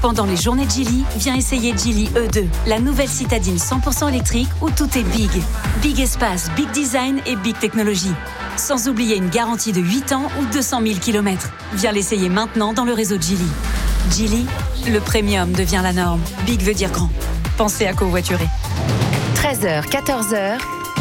Pendant les journées de Geely, viens essayer Geely E2, la nouvelle citadine 100% électrique où tout est big. Big espace, big design et big technologie. Sans oublier une garantie de 8 ans ou 200 000 km. Viens l'essayer maintenant dans le réseau Geely. Geely, le premium devient la norme. Big veut dire grand. Pensez à covoiturer. 13h, 14h.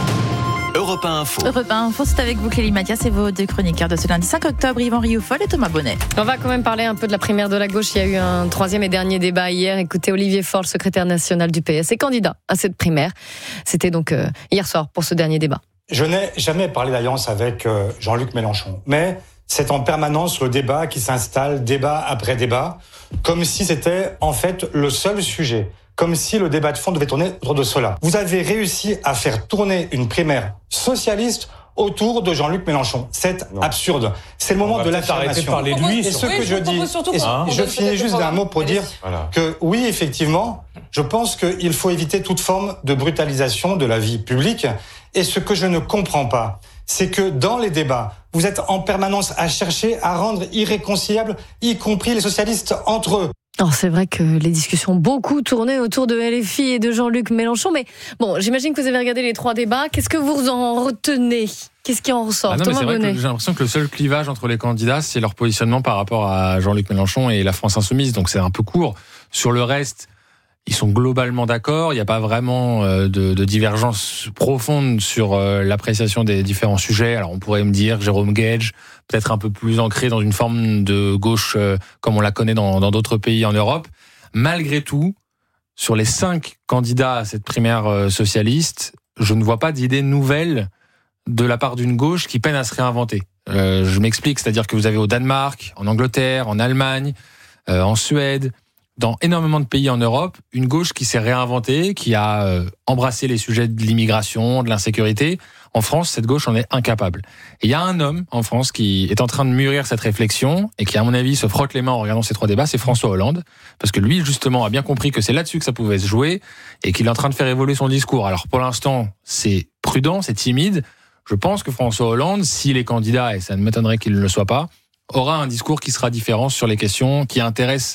Europe 1 Info. Europe 1 Info, c'est avec vous Clélie Mathias et vos deux chroniqueurs de ce lundi 5 octobre, Yvan Rioufol et Thomas Bonnet. On va quand même parler un peu de la primaire de la gauche. Il y a eu un troisième et dernier débat hier. Écoutez, Olivier Faure, le secrétaire national du PS, est candidat à cette primaire. C'était donc hier soir pour ce dernier débat. Je n'ai jamais parlé d'alliance avec Jean-Luc Mélenchon, mais c'est en permanence le débat qui s'installe, débat après débat, comme si c'était en fait le seul sujet. Comme si le débat de fond devait tourner autour de cela. Vous avez réussi à faire tourner une primaire socialiste autour de Jean-Luc Mélenchon. C'est absurde. C'est le moment de l'affirmation. De lui, et ce que je dis, je finis juste d'un mot pour dire que oui, effectivement, je pense qu'il faut éviter toute forme de brutalisation de la vie publique. Et ce que je ne comprends pas, c'est que dans les débats, vous êtes en permanence à chercher à rendre irréconciliables, y compris les socialistes entre eux. Alors c'est vrai que les discussions ont beaucoup tourné autour de LFI et de Jean-Luc Mélenchon, mais bon, j'imagine que vous avez regardé les trois débats. Qu'est-ce que vous en retenez ? Qu'est-ce qui en ressort ? Non, Thomas Bonnet. j'ai l'impression que le seul clivage entre les candidats, c'est leur positionnement par rapport à Jean-Luc Mélenchon et la France Insoumise, donc c'est un peu court. Sur le reste, ils sont globalement d'accord. Il n'y a pas vraiment de divergence profonde sur l'appréciation des différents sujets. Alors on pourrait me dire Jérôme Gage, peut-être un peu plus ancré dans une forme de gauche comme on la connaît dans d'autres pays en Europe. Malgré tout, sur les 5 candidats à cette primaire socialiste, je ne vois pas d'idées nouvelles de la part d'une gauche qui peine à se réinventer. Je m'explique, c'est-à-dire que vous avez au Danemark, en Angleterre, en Allemagne, en Suède, dans énormément de pays en Europe, une gauche qui s'est réinventée, qui a embrassé les sujets de l'immigration, de l'insécurité. En France, cette gauche en est incapable. Et il y a un homme en France qui est en train de mûrir cette réflexion et qui, à mon avis, se frotte les mains en regardant ces 3 débats, c'est François Hollande. Parce que lui, justement, a bien compris que c'est là-dessus que ça pouvait se jouer et qu'il est en train de faire évoluer son discours. Alors, pour l'instant, c'est prudent, c'est timide. Je pense que François Hollande, s'il est candidat, et ça ne m'étonnerait qu'il ne le soit pas, aura un discours qui sera différent sur les questions qui intéressent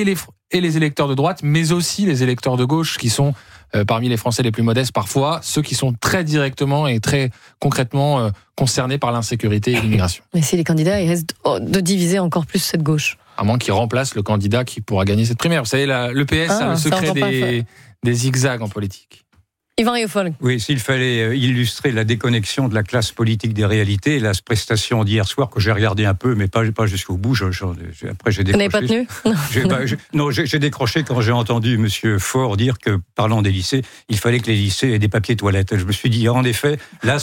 et les électeurs de droite, mais aussi les électeurs de gauche qui sont parmi les Français les plus modestes parfois, ceux qui sont très directement et très concrètement concernés par l'insécurité et l'immigration. Mais si les candidats, ils risquent de diviser encore plus cette gauche. À moins qu'ils remplacent le candidat qui pourra gagner cette primaire. Vous savez, le PS a le secret des zigzags en politique. Yvan Rioufol. Oui, s'il fallait illustrer la déconnexion de la classe politique des réalités, la prestation d'hier soir que j'ai regardé un peu, mais pas jusqu'au bout. Après, j'ai décroché. Vous n'avez pas tenu ? Non, j'ai décroché quand j'ai entendu Monsieur Faure dire que, parlant des lycées, il fallait que les lycées aient des papiers toilettes. Je me suis dit, en effet, là,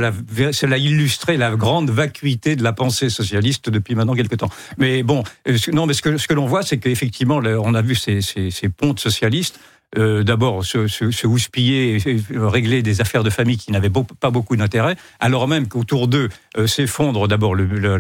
cela illustrait la grande vacuité de la pensée socialiste depuis maintenant quelque temps. Mais bon, ce que l'on voit, c'est qu'effectivement, on a vu ces pontes socialistes. D'abord se houspiller et régler des affaires de famille qui n'avaient pas beaucoup d'intérêt, alors même qu'autour d'eux s'effondre d'abord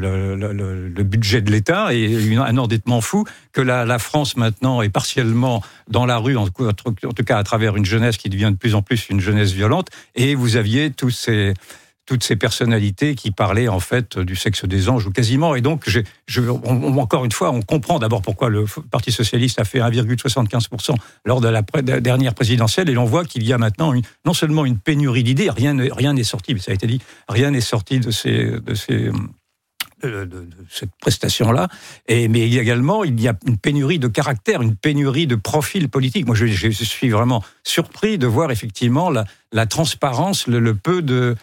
le budget de l'État et un endettement fou, que la France maintenant est partiellement dans la rue, en tout cas à travers une jeunesse qui devient de plus en plus une jeunesse violente, et vous aviez toutes ces personnalités qui parlaient en fait du sexe des anges ou quasiment. Et donc, encore une fois, on comprend d'abord pourquoi le Parti socialiste a fait 1,75% lors de la dernière présidentielle. Et l'on voit qu'il y a maintenant non seulement une pénurie d'idées, rien n'est sorti, mais ça a été dit, rien n'est sorti de cette prestation-là, mais également il y a une pénurie de caractère, une pénurie de profil politique. Moi, je suis vraiment surpris de voir effectivement la transparence, le peu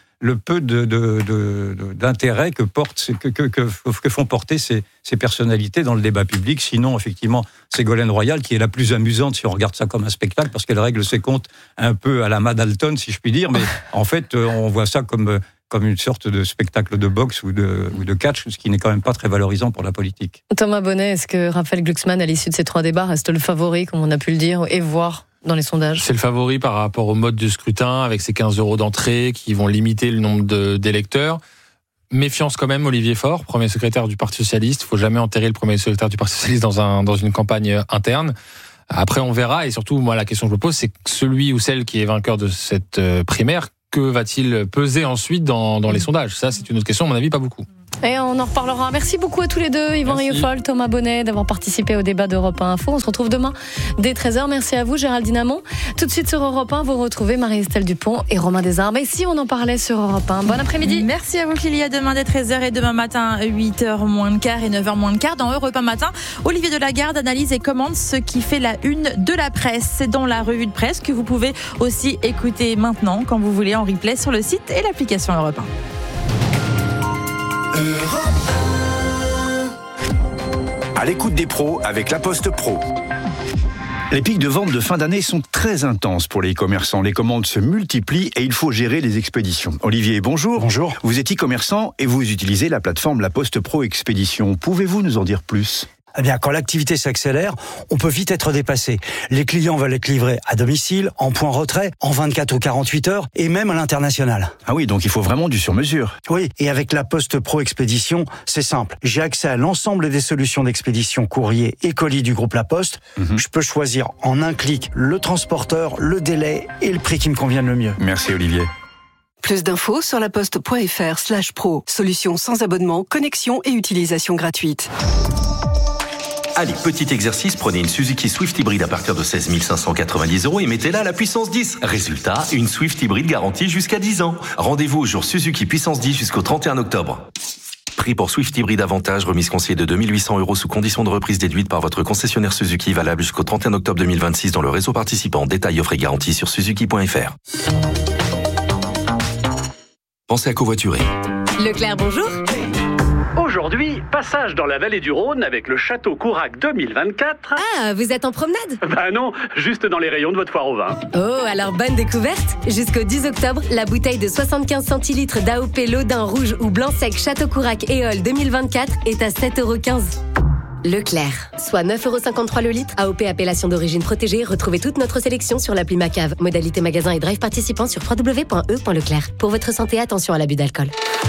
d'intérêt que font porter ces personnalités dans le débat public. Sinon, effectivement, Ségolène Royal, qui est la plus amusante si on regarde ça comme un spectacle, parce qu'elle règle ses comptes un peu à la Madalton, si je puis dire, mais en fait, on voit ça comme une sorte de spectacle de boxe ou de catch, ce qui n'est quand même pas très valorisant pour la politique. Thomas Bonnet, est-ce que Raphaël Glucksmann, à l'issue de ces 3 débats, reste le favori, comme on a pu le dire, et voir dans les sondages? C'est le favori par rapport au mode de scrutin, avec ces 15 € d'entrée qui vont limiter le nombre d'électeurs. Méfiance quand même, Olivier Faure, premier secrétaire du Parti Socialiste. Il ne faut jamais enterrer le premier secrétaire du Parti Socialiste dans une campagne interne. Après, on verra. Et surtout, moi, la question que je me pose, c'est que celui ou celle qui est vainqueur de cette primaire, que va-t-il peser ensuite dans les sondages ? Ça, c'est une autre question, à mon avis, pas beaucoup. Et on en reparlera. Merci beaucoup à tous les deux, Yvan Rieufol, Thomas Bonnet, d'avoir participé au débat d'Europe 1 Info. On se retrouve demain dès 13h. Merci à vous, Géraldine Amont. Tout de suite sur Europe 1, vous retrouvez Marie-Estelle Dupont et Romain Desarmes. Et si on en parlait sur Europe 1, bon après-midi. Merci à vous, Clélie. À demain dès 13h et demain matin, 8h moins le quart et 9h moins le quart. Dans Europe 1 Matin, Olivier Delagarde analyse et commente ce qui fait la une de la presse. C'est dans la revue de presse que vous pouvez aussi écouter maintenant, quand vous voulez, en replay sur le site et l'application Europe 1. À l'écoute des pros avec La Poste Pro. Les pics de vente de fin d'année sont très intenses pour les e-commerçants. Les commandes se multiplient et il faut gérer les expéditions. Olivier, bonjour. Bonjour. Vous êtes e-commerçant et vous utilisez la plateforme La Poste Pro Expédition. Pouvez-vous nous en dire plus ? Eh bien, quand l'activité s'accélère, on peut vite être dépassé. Les clients veulent être livrés à domicile, en point retrait, en 24 ou 48 heures, et même à l'international. Ah oui, donc il faut vraiment du sur-mesure. Oui, et avec la Poste Pro Expédition, c'est simple. J'ai accès à l'ensemble des solutions d'expédition courrier et colis du groupe La Poste. Je peux choisir en un clic le transporteur, le délai et le prix qui me convienne le mieux. Merci Olivier. Plus d'infos sur laposte.fr/pro. Solution sans abonnement, connexion et utilisation gratuite. Allez, petit exercice, prenez une Suzuki Swift hybride à partir de 16 590 € et mettez-la à la puissance 10. Résultat, une Swift hybride garantie jusqu'à 10 ans. Rendez-vous au jour Suzuki puissance 10 jusqu'au 31 octobre. Prix pour Swift hybride Avantage, remise conseillée de 2 800 € sous condition de reprise déduite par votre concessionnaire Suzuki, valable jusqu'au 31 octobre 2026 dans le réseau participant. Détails, offres et garanties sur suzuki.fr. Pensez à covoiturer. Leclerc, bonjour. Aujourd'hui, passage dans la vallée du Rhône avec le Château Courac 2024. Ah, vous êtes en promenade ? Bah non, juste dans les rayons de votre foire au vin. Oh, alors bonne découverte. Jusqu'au 10 octobre, la bouteille de 75 centilitres d'AOP Lodin rouge ou blanc sec Château Courac Éole 2024 est à 7,15 €. Leclerc, soit 9,53 € le litre. AOP appellation d'origine protégée. Retrouvez toute notre sélection sur l'appli Macave. Modalité magasin et drive participant sur www.e.leclerc. Pour votre santé, attention à l'abus d'alcool.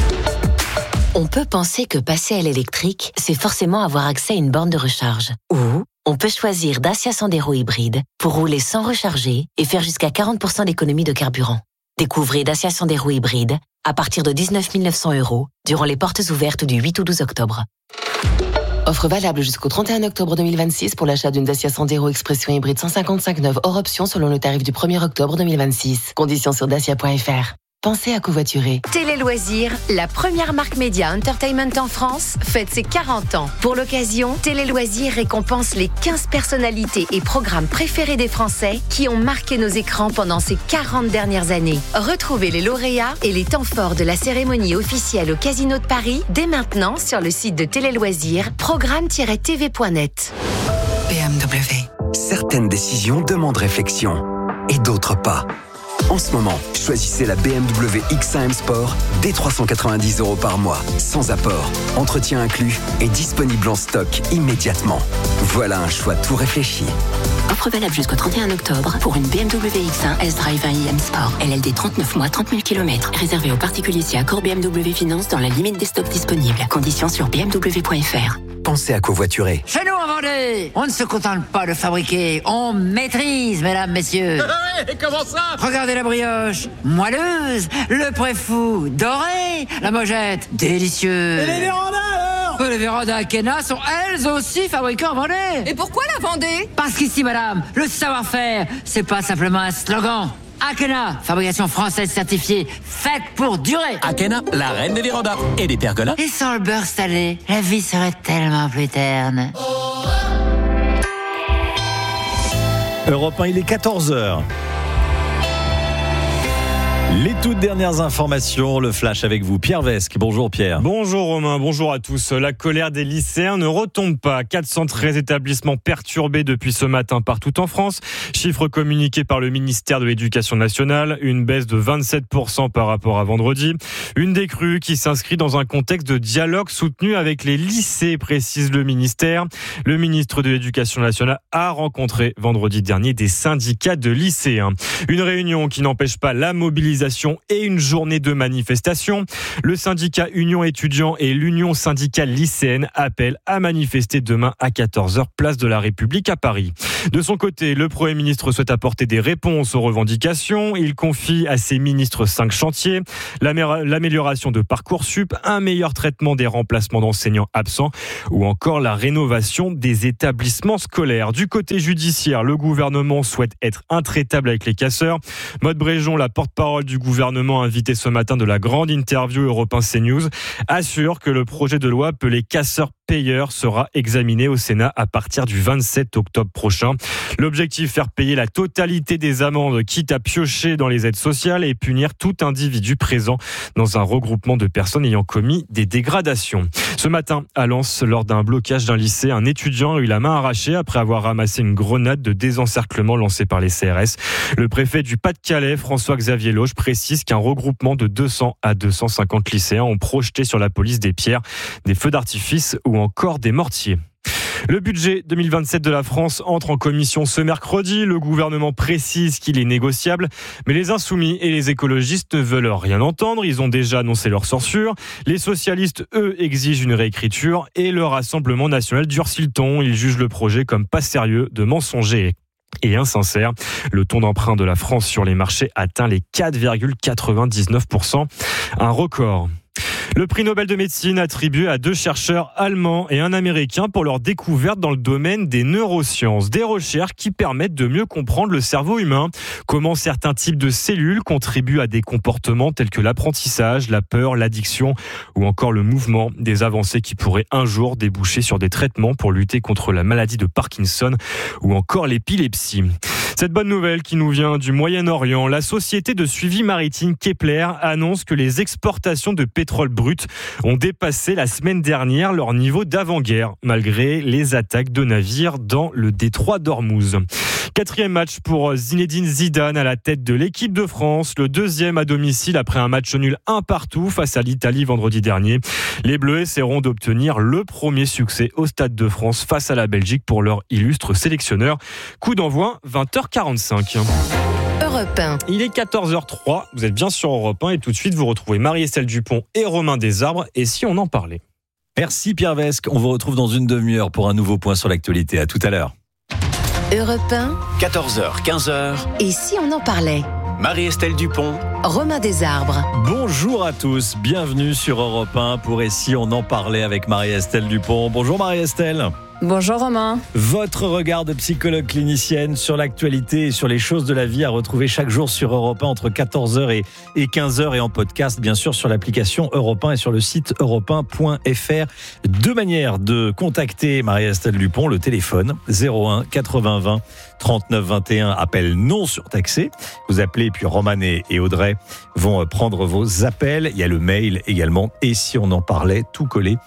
On peut penser que passer à l'électrique, c'est forcément avoir accès à une borne de recharge. Ou on peut choisir Dacia Sandero hybride pour rouler sans recharger et faire jusqu'à 40% d'économie de carburant. Découvrez Dacia Sandero hybride à partir de 19 900 € durant les portes ouvertes du 8 au 12 octobre. Offre valable jusqu'au 31 octobre 2026 pour l'achat d'une Dacia Sandero Expression hybride 155 neuve hors option selon le tarif du 1er octobre 2026. Conditions sur dacia.fr. Pensez à covoiturer. Télé Loisirs, la première marque média entertainment en France, fête ses 40 ans. Pour l'occasion, Télé Loisirs récompense les 15 personnalités et programmes préférés des Français qui ont marqué nos écrans pendant ces 40 dernières années. Retrouvez les lauréats et les temps forts de la cérémonie officielle au Casino de Paris dès maintenant sur le site de Télé Loisirs, programme-tv.net. BMW. Certaines décisions demandent réflexion et d'autres pas. En ce moment, choisissez la BMW X1 M Sport dès 390 € par mois, sans apport, entretien inclus et disponible en stock immédiatement. Voilà un choix tout réfléchi. Offre valable jusqu'au 31 octobre pour une BMW X1 S-Drive 1i M Sport. LLD 39 mois, 30 000 km. Réservé aux particuliers si accord BMW Finance dans la limite des stocks disponibles. Conditions sur bmw.fr. Pensez à covoiturer. Chez nous, en Vendée, on ne se contente pas de fabriquer, on maîtrise, mesdames, messieurs. Et comment ça? Regardez la brioche, moelleuse, le préfou, doré, la mojette, délicieux. Et les vérandas alors? Les vérandas Akena sont elles aussi fabriquées en Vendée. Et pourquoi la Vendée? Parce qu'ici, madame, le savoir-faire, c'est pas simplement un slogan. Akena, fabrication française certifiée, faite pour durer. Akena, la reine des vérandas et des pergolas. Et sans le beurre salé, la vie serait tellement plus terne. Europe 1, il est 14h. Les toutes dernières informations, le flash avec vous, Pierre Vesque. Bonjour Pierre. Bonjour Romain, bonjour à tous. La colère des lycéens ne retombe pas. 413 établissements perturbés depuis ce matin partout en France. Chiffre communiqué par le ministère de l'Éducation nationale, une baisse de 27% par rapport à vendredi. Une décrue qui s'inscrit dans un contexte de dialogue soutenu avec les lycées, précise le ministère. Le ministre de l'Éducation nationale a rencontré vendredi dernier des syndicats de lycéens. Une réunion qui n'empêche pas la mobilisation et une journée de manifestation. Le syndicat Union étudiants et l'Union syndicale lycéenne appellent à manifester demain à 14h, place de la République à Paris. De son côté, le Premier ministre souhaite apporter des réponses aux revendications. Il confie à ses ministres 5 chantiers. L'amélioration de Parcoursup, un meilleur traitement des remplacements d'enseignants absents ou encore la rénovation des établissements scolaires. Du côté judiciaire, le gouvernement souhaite être intraitable avec les casseurs. Maude Bréjon, la porte-parole du gouvernement invitée ce matin de la grande interview Europe 1 CNews, assure que le projet de loi appelé casseurs payeur sera examiné au Sénat à partir du 27 octobre prochain. L'objectif, faire payer la totalité des amendes, quitte à piocher dans les aides sociales et punir tout individu présent dans un regroupement de personnes ayant commis des dégradations. Ce matin, à Lens, lors d'un blocage d'un lycée, un étudiant a eu la main arrachée après avoir ramassé une grenade de désencerclement lancée par les CRS. Le préfet du Pas-de-Calais, François-Xavier Loge, précise qu'un regroupement de 200 à 250 lycéens ont projeté sur la police des pierres, des feux d'artifice ou encore des mortiers. Le budget 2027 de la France entre en commission ce mercredi. Le gouvernement précise qu'il est négociable, mais les insoumis et les écologistes ne veulent rien entendre. Ils ont déjà annoncé leur censure. Les socialistes, eux, exigent une réécriture et le Rassemblement national durcit le ton. Ils jugent le projet comme pas sérieux, de mensonger et insincère. Le taux d'emprunt de la France sur les marchés atteint les 4,99%, un record. Le prix Nobel de médecine attribué à 2 chercheurs allemands et un américain pour leur découverte dans le domaine des neurosciences. Des recherches qui permettent de mieux comprendre le cerveau humain. Comment certains types de cellules contribuent à des comportements tels que l'apprentissage, la peur, l'addiction ou encore le mouvement. Des avancées qui pourraient un jour déboucher sur des traitements pour lutter contre la maladie de Parkinson ou encore l'épilepsie. Cette bonne nouvelle qui nous vient du Moyen-Orient, la société de suivi maritime Kepler annonce que les exportations de pétrole brut ont dépassé la semaine dernière leur niveau d'avant-guerre, malgré les attaques de navires dans le détroit d'Ormuz. 4e match pour Zinedine Zidane à la tête de l'équipe de France, le 2e à domicile après un match nul 1-1 face à l'Italie vendredi dernier. Les Bleus essaieront d'obtenir le premier succès au Stade de France face à la Belgique pour leur illustre sélectionneur. Coup d'envoi 20h45. Europe 1. Il est 14h03, vous êtes bien sur Europe 1 et tout de suite vous retrouvez Marie-Estelle Dupont et Romain Desarbres. Et si on en parlait ? Merci Pierre Vesque, on vous retrouve dans une demi-heure pour un nouveau point sur l'actualité. À tout à l'heure. Europe 1. 14h, 15h. Et si on en parlait ? Marie-Estelle Dupont. Romain Desarbres. Bonjour à tous, bienvenue sur Europe 1 pour Et si on en parlait avec Marie-Estelle Dupont. Bonjour Marie-Estelle. Bonjour Romain. Votre regard de psychologue clinicienne sur l'actualité et sur les choses de la vie à retrouver chaque jour sur Europe 1 entre 14h et 15h et en podcast bien sûr sur l'application Europe 1 et sur le site europe1.fr. 2 manières de contacter Marie-Estelle Dupont, le téléphone 01 80 20 39 21, appel non surtaxé. Vous appelez et puis Roman et Audrey vont prendre vos appels. Il y a le mail également et si on en parlait tout collé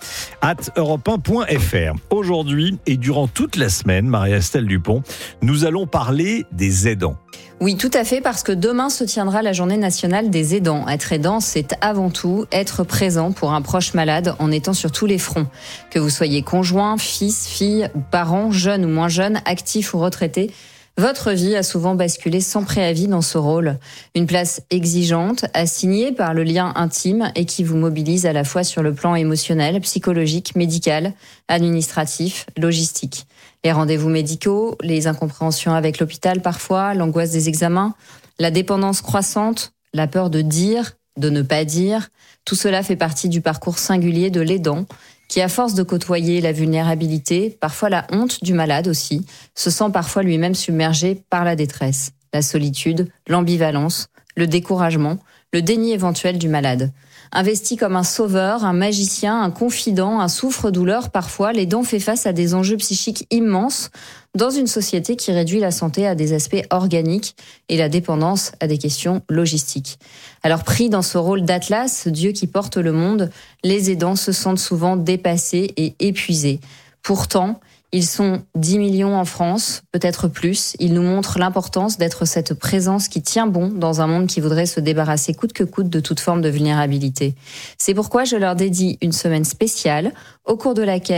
@europe1.fr. Aujourd'hui et durant toute la semaine, Marie-Estelle Dupont, nous allons parler des aidants. Oui, tout à fait, parce que demain se tiendra la journée nationale des aidants. Être aidant, c'est avant tout être présent pour un proche malade en étant sur tous les fronts. Que vous soyez conjoint, fils, fille ou parent, jeune ou moins jeune, actif ou retraité, votre vie a souvent basculé sans préavis dans ce rôle. Une place exigeante, assignée par le lien intime et qui vous mobilise à la fois sur le plan émotionnel, psychologique, médical, administratif, logistique. Les rendez-vous médicaux, les incompréhensions avec l'hôpital parfois, l'angoisse des examens, la dépendance croissante, la peur de dire, de ne pas dire, tout cela fait partie du parcours singulier de l'aidant, qui à force de côtoyer la vulnérabilité, parfois la honte du malade aussi, se sent parfois lui-même submergé par la détresse, la solitude, l'ambivalence, le découragement, le déni éventuel du malade. Investi comme un sauveur, un magicien, un confident, un souffre-douleur, parfois, l'aidant fait face à des enjeux psychiques immenses dans une société qui réduit la santé à des aspects organiques et la dépendance à des questions logistiques. Alors pris dans ce rôle d'Atlas, ce Dieu qui porte le monde, les aidants se sentent souvent dépassés et épuisés. Pourtant, ils sont 10 millions en France, peut-être plus. Ils nous montrent l'importance d'être cette présence qui tient bon dans un monde qui voudrait se débarrasser coûte que coûte de toute forme de vulnérabilité. C'est pourquoi je leur dédie une semaine spéciale, au cours de laquelle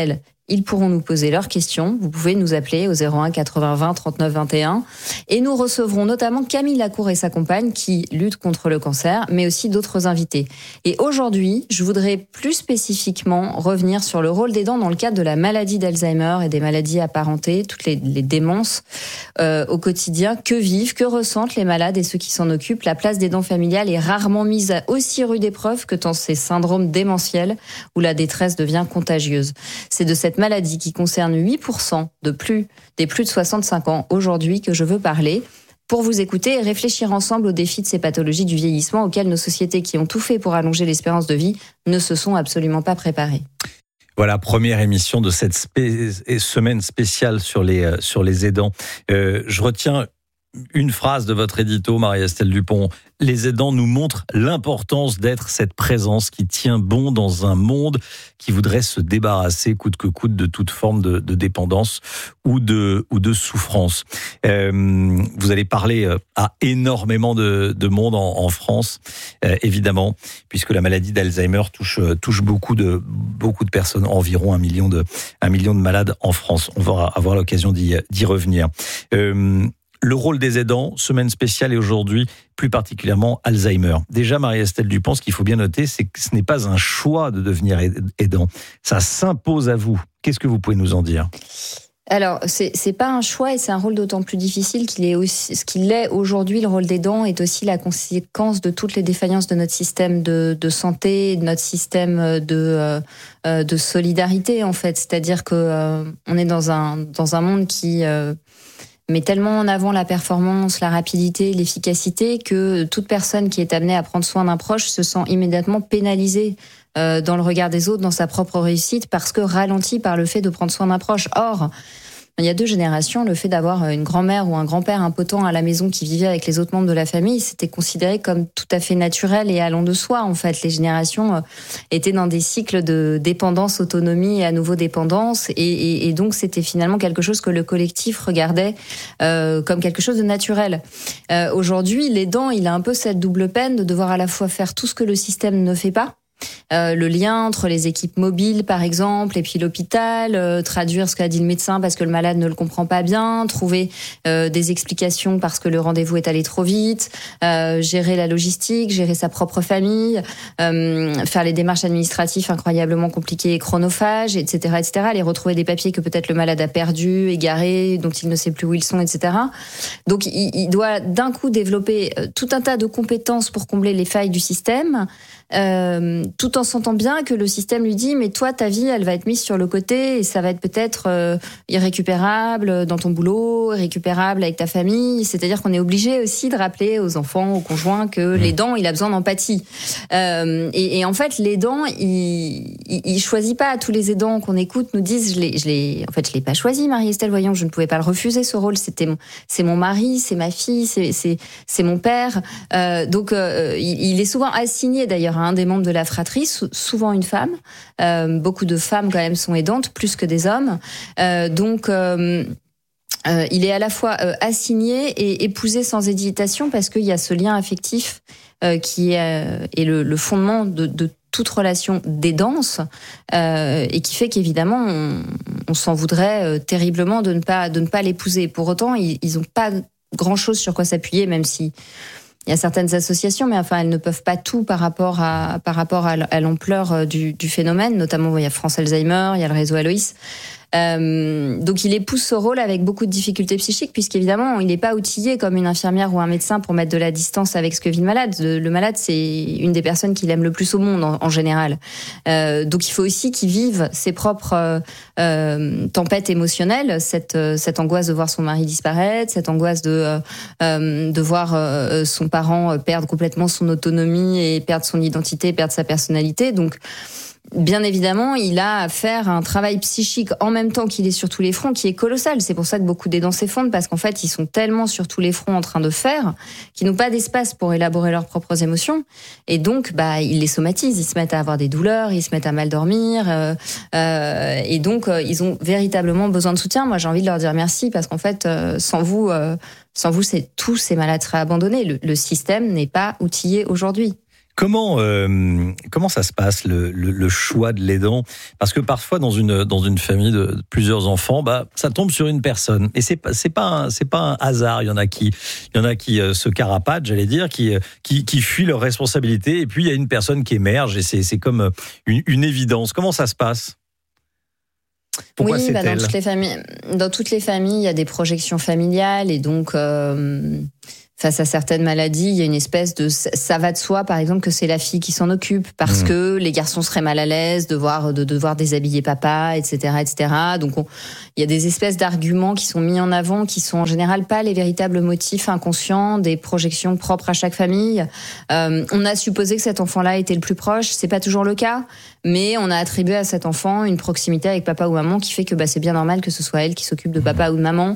Ils pourront nous poser leurs questions. Vous pouvez nous appeler au 01 80 20 39 21. Et nous recevrons notamment Camille Lacour et sa compagne qui luttent contre le cancer, mais aussi d'autres invités. Et aujourd'hui, je voudrais plus spécifiquement revenir sur le rôle des dents dans le cadre de la maladie d'Alzheimer et des maladies apparentées, toutes les démences au quotidien. Que vivent, que ressentent les malades et ceux qui s'en occupent? La place des dents familiales est rarement mise à aussi rude épreuve que dans ces syndromes démentiels où la détresse devient contagieuse. C'est de cette maladie qui concerne 8% des plus de 65 ans aujourd'hui que je veux parler, pour vous écouter et réfléchir ensemble aux défis de ces pathologies du vieillissement auxquelles nos sociétés qui ont tout fait pour allonger l'espérance de vie ne se sont absolument pas préparées. Voilà, première émission de cette semaine spéciale sur les aidants. Je retiens une phrase de votre édito, Marie-Estelle Dupont. Les aidants nous montrent l'importance d'être cette présence qui tient bon dans un monde qui voudrait se débarrasser coûte que coûte de toute forme de dépendance ou de souffrance. Vous allez parler à énormément de monde en France, évidemment, puisque la maladie d'Alzheimer touche beaucoup de personnes, environ 1 million de malades en France. On va avoir l'occasion d'y revenir. Le rôle des aidants, semaine spéciale et aujourd'hui, plus particulièrement Alzheimer. Déjà, Marie-Estelle Dupont, ce qu'il faut bien noter, c'est que ce n'est pas un choix de devenir aidant. Ça s'impose à vous. Qu'est-ce que vous pouvez nous en dire ? Alors, c'est pas un choix et c'est un rôle d'autant plus difficile qu'il est aussi, ce qu'il est aujourd'hui. Le rôle d'aidant est aussi la conséquence de toutes les défaillances de notre système de santé, de notre système de solidarité, en fait. C'est-à-dire que on est dans un monde qui met tellement en avant la performance, la rapidité, l'efficacité que toute personne qui est amenée à prendre soin d'un proche se sent immédiatement pénalisée dans le regard des autres, dans sa propre réussite, parce que ralentie par le fait de prendre soin d'un proche. Or, il y a 2 générations, le fait d'avoir une grand-mère ou un grand-père impotent à la maison qui vivait avec les autres membres de la famille, c'était considéré comme tout à fait naturel et allant de soi. En fait, les générations étaient dans des cycles de dépendance, autonomie et à nouveau dépendance, et donc c'était finalement quelque chose que le collectif regardait comme quelque chose de naturel. Aujourd'hui, l'aidant, il a un peu cette double peine de devoir à la fois faire tout ce que le système ne fait pas, le lien entre les équipes mobiles par exemple et puis l'hôpital, traduire ce qu'a dit le médecin parce que le malade ne le comprend pas bien, trouver des explications parce que le rendez-vous est allé trop vite, gérer la logistique, gérer sa propre famille, faire les démarches administratives incroyablement compliquées et chronophages, etc., etc., aller retrouver des papiers que peut-être le malade a perdus, égarés, dont il ne sait plus où ils sont, etc. Donc il doit d'un coup développer tout un tas de compétences pour combler les failles du système, tout en sentant bien que le système lui dit mais toi ta vie elle va être mise sur le côté et ça va être peut-être irrécupérable dans ton boulot, irrécupérable avec ta famille, c'est-à-dire qu'on est obligé aussi de rappeler aux enfants, aux conjoints que l'aidant il a besoin d'empathie et en fait l'aidant il choisit pas. Tous les aidants qu'on écoute nous disent je l'ai pas choisi, Marie-Estelle, voyons, je ne pouvais pas le refuser ce rôle, c'est mon mari, c'est ma fille, c'est mon père, donc il est souvent assigné d'ailleurs à un des membres de la fratrie, souvent une femme. Beaucoup de femmes quand même sont aidantes, plus que des hommes. Donc il est à la fois assigné et épousé sans hésitation parce qu'il y a ce lien affectif qui est le fondement de toute relation d'aidance et qui fait qu'évidemment on s'en voudrait terriblement de ne pas l'épouser. Pour autant, ils n'ont pas grand-chose sur quoi s'appuyer, même si il y a certaines associations, mais enfin, elles ne peuvent pas tout par rapport à l'ampleur du phénomène. Notamment, il y a France Alzheimer, il y a le réseau Aloïs. Donc il épouse ce rôle avec beaucoup de difficultés psychiques, puisqu'évidemment il n'est pas outillé comme une infirmière ou un médecin pour mettre de la distance avec ce que vit le malade. Le malade, c'est une des personnes qu'il aime le plus au monde en général. Donc il faut aussi qu'il vive ses propres tempêtes émotionnelles, cette angoisse de voir son mari disparaître, cette angoisse de voir son parent perdre complètement son autonomie et perdre son identité, perdre sa personnalité. Donc bien évidemment, il a à faire un travail psychique en même temps qu'il est sur tous les fronts, qui est colossal. C'est pour ça que beaucoup d'aidants s'effondrent, parce qu'en fait, ils sont tellement sur tous les fronts en train de faire qu'ils n'ont pas d'espace pour élaborer leurs propres émotions. Et donc, ils les somatisent. Ils se mettent à avoir des douleurs, ils se mettent à mal dormir. Et donc, ils ont véritablement besoin de soutien. Moi, j'ai envie de leur dire merci, parce qu'en fait, sans vous, tous ces malades seraient abandonnés. Le système n'est pas outillé aujourd'hui. Comment ça se passe le choix de l'aidant? Parce que parfois dans une famille de plusieurs enfants, ça tombe sur une personne et c'est pas un hasard. Il y en a qui se carapatent, j'allais dire, qui fuient leurs responsabilités, et puis il y a une personne qui émerge et c'est comme une évidence. Comment ça se passe? Pourquoi oui, dans toutes les familles, il y a des projections familiales, et donc face à certaines maladies, il y a une espèce de ça va de soi, par exemple, que c'est la fille qui s'en occupe parce que les garçons seraient mal à l'aise de devoir déshabiller papa, etc., etc. Donc il y a des espèces d'arguments qui sont mis en avant, qui sont en général pas les véritables motifs inconscients des projections propres à chaque famille. On a supposé que cet enfant-là était le plus proche, c'est pas toujours le cas, mais on a attribué à cet enfant une proximité avec papa ou maman qui fait que c'est bien normal que ce soit elle qui s'occupe de papa ou de maman.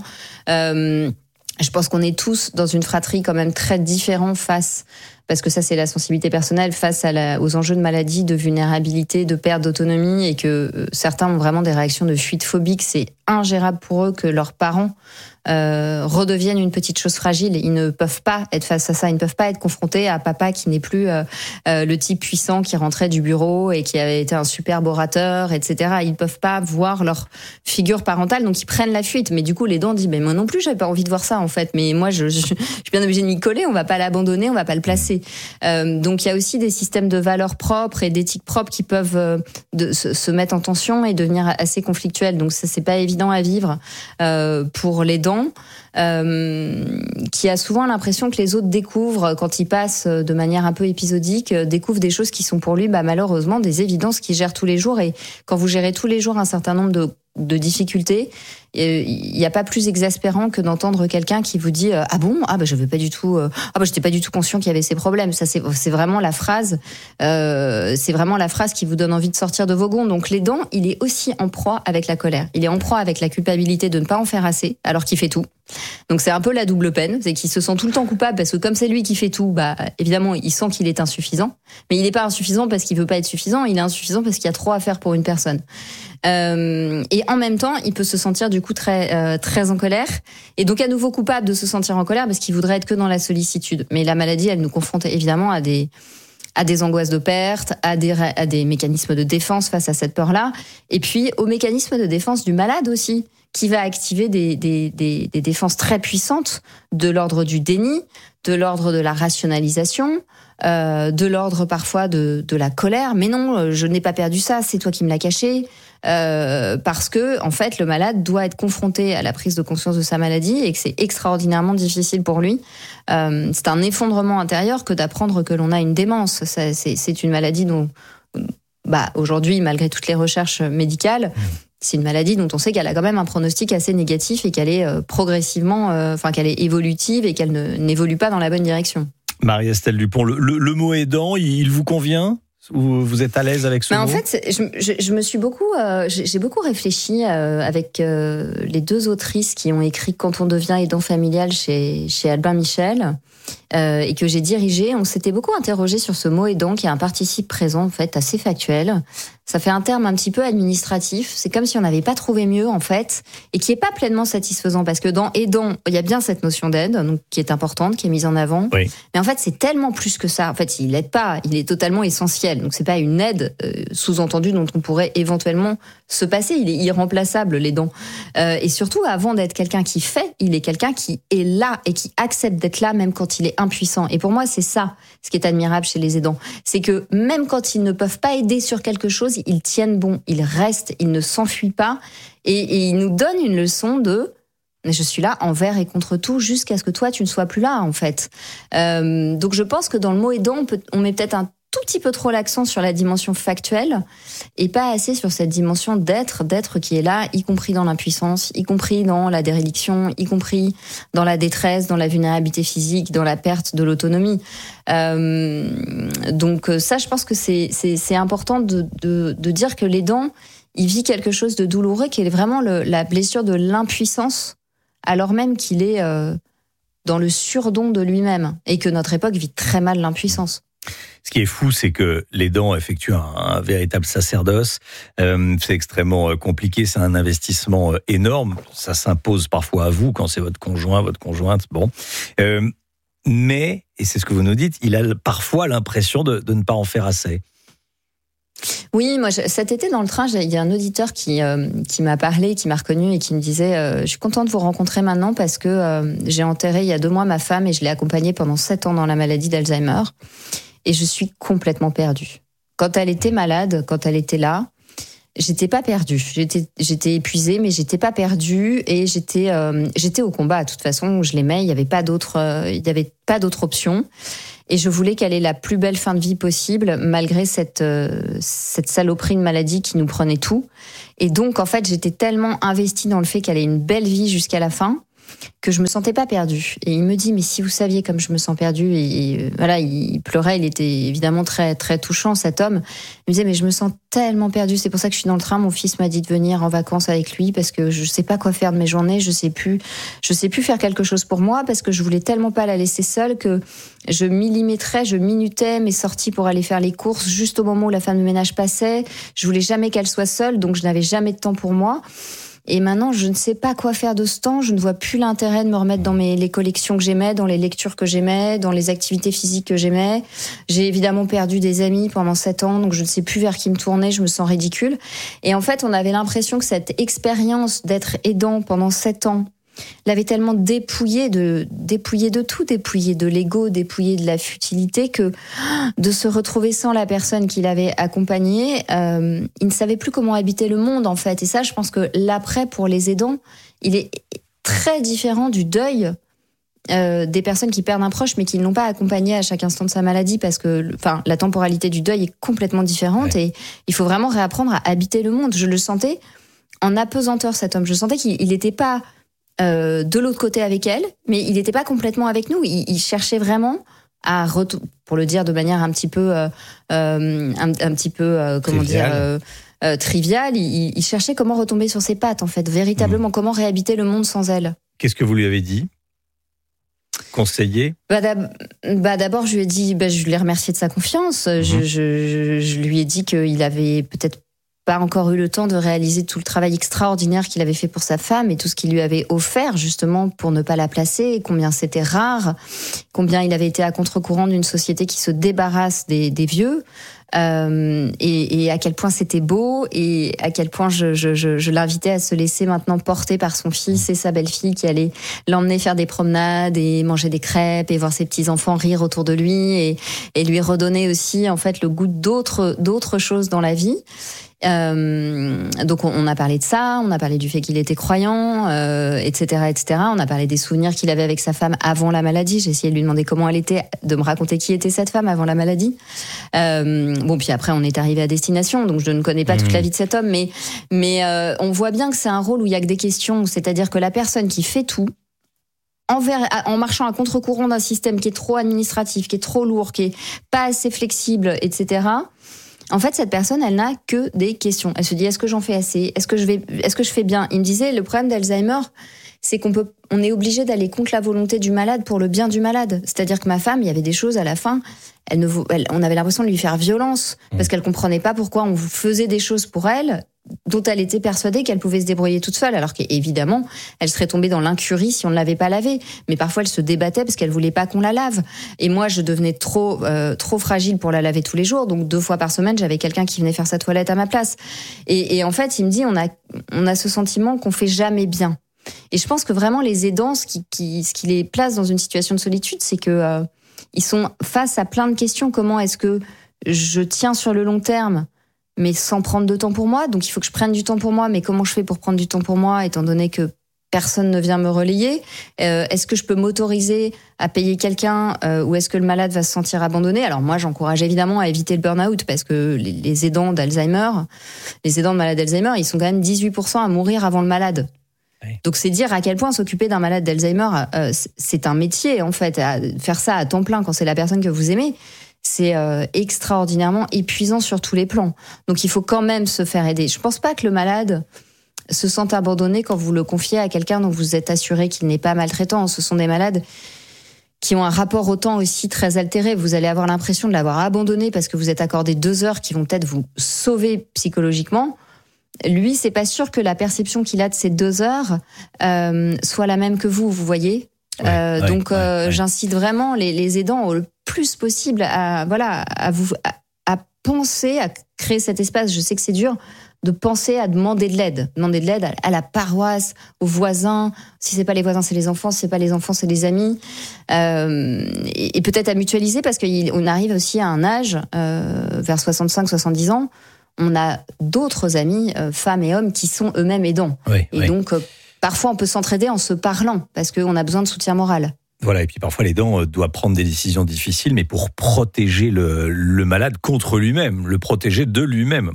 Je pense qu'on est tous dans une fratrie quand même très différents parce que ça c'est la sensibilité personnelle, face aux enjeux de maladie, de vulnérabilité, de perte d'autonomie, et que certains ont vraiment des réactions de fuite phobique. C'est ingérable pour eux que leurs parents redeviennent une petite chose fragile. Ils ne peuvent pas être face à ça, ils ne peuvent pas être confrontés à papa qui n'est plus le type puissant qui rentrait du bureau et qui avait été un superbe orateur, etc. Ils ne peuvent pas voir leur figure parentale, donc ils prennent la fuite. Mais du coup, l'aidant dit, moi non plus, j'avais pas envie de voir ça en fait, mais moi je suis bien obligée de m'y coller, on va pas l'abandonner, on va pas le placer. Donc il y a aussi des systèmes de valeurs propres et d'éthique propre qui peuvent se mettre en tension et devenir assez conflictuels. Donc ça, c'est pas évident à vivre pour l'aidant, qui a souvent l'impression que les autres découvrent, quand il passe de manière un peu épisodique, découvrent des choses qui sont pour lui malheureusement des évidences qu'il gère tous les jours. Et quand vous gérez tous les jours un certain nombre de difficultés, il n'y a pas plus exaspérant que d'entendre quelqu'un qui vous dit je veux pas du tout j'étais pas du tout conscient qu'il y avait ces problèmes. Ça c'est vraiment la phrase qui vous donne envie de sortir de vos gonds. Donc l'aidant, il est aussi en proie avec la colère, il est en proie avec la culpabilité de ne pas en faire assez alors qu'il fait tout. Donc c'est un peu la double peine, c'est qu'il se sent tout le temps coupable parce que comme c'est lui qui fait tout, évidemment il sent qu'il est insuffisant, mais il n'est pas insuffisant parce qu'il veut pas être suffisant, il est insuffisant parce qu'il y a trop à faire pour une personne. Et en même temps, il peut se sentir du coup très très en colère, et donc à nouveau coupable de se sentir en colère parce qu'il voudrait être que dans la sollicitude. Mais la maladie, elle nous confronte évidemment à des angoisses de perte, à des mécanismes de défense face à cette peur-là, et puis aux mécanismes de défense du malade aussi, qui va activer des défenses très puissantes de l'ordre du déni, de l'ordre de la rationalisation, de l'ordre parfois de la colère. Mais non, je n'ai pas perdu ça, c'est toi qui me l'as caché. Parce que en fait, le malade doit être confronté à la prise de conscience de sa maladie et que c'est extraordinairement difficile pour lui. C'est un effondrement intérieur que d'apprendre que l'on a une démence. C'est une maladie dont, aujourd'hui, malgré toutes les recherches médicales, c'est une maladie dont on sait qu'elle a quand même un pronostic assez négatif et qu'elle est progressivement, qu'elle est évolutive et qu'elle n'évolue pas dans la bonne direction. Marie-Estelle Dupont, le mot aidant, il vous convient ? Vous êtes à l'aise avec ce mot ? En fait, je me suis j'ai beaucoup réfléchi avec les deux autrices qui ont écrit Quand on devient aidant familial chez Albin Michel, et que j'ai dirigé. On s'était beaucoup interrogé sur ce mot aidant, qui est un participe présent en fait assez factuel. Ça fait un terme un petit peu administratif. C'est comme si on n'avait pas trouvé mieux en fait, et qui est pas pleinement satisfaisant, parce que dans aidant, il y a bien cette notion d'aide, donc qui est importante, qui est mise en avant. Oui. Mais en fait, c'est tellement plus que ça. En fait, il aide pas, il est totalement essentiel. Donc c'est pas une aide sous-entendue dont on pourrait éventuellement se passer. Il est irremplaçable, l'aidant. Et surtout, avant d'être quelqu'un qui fait, il est quelqu'un qui est là et qui accepte d'être là même quand il est impuissant. Et pour moi, c'est ça ce qui est admirable chez les aidants. C'est que même quand ils ne peuvent pas aider sur quelque chose, ils tiennent bon, ils restent, ils ne s'enfuient pas, et ils nous donnent une leçon de « je suis là envers et contre tout jusqu'à ce que toi, tu ne sois plus là » en fait. Donc je pense que dans le mot aidant, on met peut-être un tout petit peu trop l'accent sur la dimension factuelle et pas assez sur cette dimension d'être qui est là, y compris dans l'impuissance, y compris dans la déréliction, y compris dans la détresse, dans la vulnérabilité physique, dans la perte de l'autonomie. Donc ça, je pense que c'est important de dire que l'aidant, il vit quelque chose de douloureux, qui est vraiment la blessure de l'impuissance, alors même qu'il est dans le surdon de lui-même, et que notre époque vit très mal l'impuissance. Ce qui est fou, c'est que l'aidant effectue un véritable sacerdoce. C'est extrêmement compliqué, c'est un investissement énorme. Ça s'impose parfois à vous quand c'est votre conjoint, votre conjointe. Bon. Mais, et c'est ce que vous nous dites, il a parfois l'impression de ne pas en faire assez. Oui, moi, cet été dans le train, il y a un auditeur qui m'a parlé, qui m'a reconnu et qui me disait je suis contente de vous rencontrer maintenant parce que j'ai enterré il y a 2 mois ma femme et je l'ai accompagnée pendant 7 ans dans la maladie d'Alzheimer et je suis complètement perdue. Quand elle était malade, quand elle était là, j'étais pas perdue. J'étais épuisée, mais j'étais pas perdue et j'étais au combat. De toute façon, je l'aimais, il y avait pas d'autre option. Et je voulais qu'elle ait la plus belle fin de vie possible, malgré cette saloperie de maladie qui nous prenait tout. Et donc, en fait, j'étais tellement investie dans le fait qu'elle ait une belle vie jusqu'à la fin, que je me sentais pas perdue. Et il me dit, mais si vous saviez comme je me sens perdue, et voilà, il pleurait, il était évidemment très, très touchant, cet homme. Il me disait, mais je me sens tellement perdue, c'est pour ça que je suis dans le train, mon fils m'a dit de venir en vacances avec lui, parce que je sais pas quoi faire de mes journées, je sais plus faire quelque chose pour moi, parce que je voulais tellement pas la laisser seule que je minutais mes sorties pour aller faire les courses juste au moment où la femme de ménage passait. Je voulais jamais qu'elle soit seule, donc je n'avais jamais de temps pour moi. Et maintenant, je ne sais pas quoi faire de ce temps. Je ne vois plus l'intérêt de me remettre dans les collections que j'aimais, dans les lectures que j'aimais, dans les activités physiques que j'aimais. J'ai évidemment perdu des amis pendant 7 ans, donc je ne sais plus vers qui me tourner. Je me sens ridicule. Et en fait, on avait l'impression que cette expérience d'être aidant pendant 7 ans l'avait tellement dépouillé de tout, dépouillé de l'ego, dépouillé de la futilité, que de se retrouver sans la personne qui l'avait accompagné, il ne savait plus comment habiter le monde, en fait. Et ça, je pense que l'après, pour les aidants, il est très différent du deuil des personnes qui perdent un proche mais qui ne l'ont pas accompagné à chaque instant de sa maladie, parce que la temporalité du deuil est complètement différente. Ouais. Et il faut vraiment réapprendre à habiter le monde. Je le sentais en apesanteur, cet homme. Je sentais qu'il n'était pas de l'autre côté avec elle, mais il n'était pas complètement avec nous. Il cherchait vraiment à pour le dire de manière un petit peu triviale, il cherchait comment retomber sur ses pattes, en fait, véritablement, comment réhabiter le monde sans elle. Qu'est-ce que vous lui avez dit? Conseiller? D'abord, je lui ai dit, je l'ai remercié de sa confiance. Je lui ai dit qu'il avait peut-être pas encore eu le temps de réaliser tout le travail extraordinaire qu'il avait fait pour sa femme et tout ce qu'il lui avait offert justement pour ne pas la placer, combien c'était rare, combien il avait été à contre-courant d'une société qui se débarrasse des vieux, et à quel point c'était beau, et à quel point je l'invitais à se laisser maintenant porter par son fils et sa belle-fille qui allait l'emmener faire des promenades et manger des crêpes et voir ses petits-enfants rire autour de lui, et lui redonner aussi en fait le goût d'autres choses dans la vie. Donc on a parlé de ça, on a parlé du fait qu'il était croyant, etc. On a parlé des souvenirs qu'il avait avec sa femme avant la maladie. J'ai essayé de lui demander comment elle était, de me raconter qui était cette femme avant la maladie. Puis après on est arrivé à destination, donc je ne connais pas toute la vie de cet homme, mais on voit bien que c'est un rôle où il y a que des questions, c'est-à-dire que la personne qui fait tout, en marchant à contre-courant d'un système qui est trop administratif, qui est trop lourd, qui est pas assez flexible, etc. En fait, cette personne, elle n'a que des questions. Elle se dit, est-ce que j'en fais assez? Est-ce que je fais bien? Il me disait, le problème d'Alzheimer, c'est on est obligé d'aller contre la volonté du malade pour le bien du malade. C'est-à-dire que ma femme, il y avait des choses à la fin, on avait l'impression de lui faire violence, parce qu'elle comprenait pas pourquoi on faisait des choses pour elle, dont elle était persuadée qu'elle pouvait se débrouiller toute seule, alors qu'évidemment, elle serait tombée dans l'incurie si on ne l'avait pas lavée. Mais parfois, elle se débattait parce qu'elle voulait pas qu'on la lave. Et moi, je devenais trop fragile pour la laver tous les jours. Donc 2 fois par semaine, j'avais quelqu'un qui venait faire sa toilette à ma place. Et en fait, il me dit, on a ce sentiment qu'on fait jamais bien. Et je pense que vraiment, les aidants, ce qui les place dans une situation de solitude, c'est que ils sont face à plein de questions. Comment est-ce que je tiens sur le long terme, mais sans prendre de temps pour moi? Donc il faut que je prenne du temps pour moi, mais comment je fais pour prendre du temps pour moi, étant donné que personne ne vient me relayer? Est-ce que je peux m'autoriser à payer quelqu'un, ou est-ce que le malade va se sentir abandonné? Alors moi, j'encourage évidemment à éviter le burn-out, parce que les aidants d'Alzheimer, les aidants de malades d'Alzheimer, ils sont quand même 18% à mourir avant le malade. Donc c'est dire à quel point s'occuper d'un malade d'Alzheimer, c'est un métier, en fait. Faire ça à temps plein quand c'est la personne que vous aimez, c'est extraordinairement épuisant sur tous les plans. Donc il faut quand même se faire aider. Je pense pas que le malade se sente abandonné quand vous le confiez à quelqu'un dont vous êtes assuré qu'il n'est pas maltraitant. Ce sont des malades qui ont un rapport au temps aussi très altéré. Vous allez avoir l'impression de l'avoir abandonné parce que vous êtes accordé 2 heures qui vont peut-être vous sauver psychologiquement. Lui, c'est pas sûr que la perception qu'il a de ces 2 heures soit la même que vous voyez. J'incite vraiment les aidants le plus possible à penser à créer cet espace. Je sais que c'est dur de penser à demander de l'aide à la paroisse, aux voisins. Si c'est pas les voisins, c'est les enfants. Si c'est pas les enfants, c'est les amis. Et peut-être à mutualiser, parce qu'on arrive aussi à un âge, vers 65-70 ans, on a d'autres amis, femmes et hommes, qui sont eux-mêmes aidants. Donc, parfois, on peut s'entraider en se parlant, parce qu'on a besoin de soutien moral. Voilà, et puis parfois l'aidant doit prendre des décisions difficiles, mais pour protéger le malade contre lui-même, le protéger de lui-même.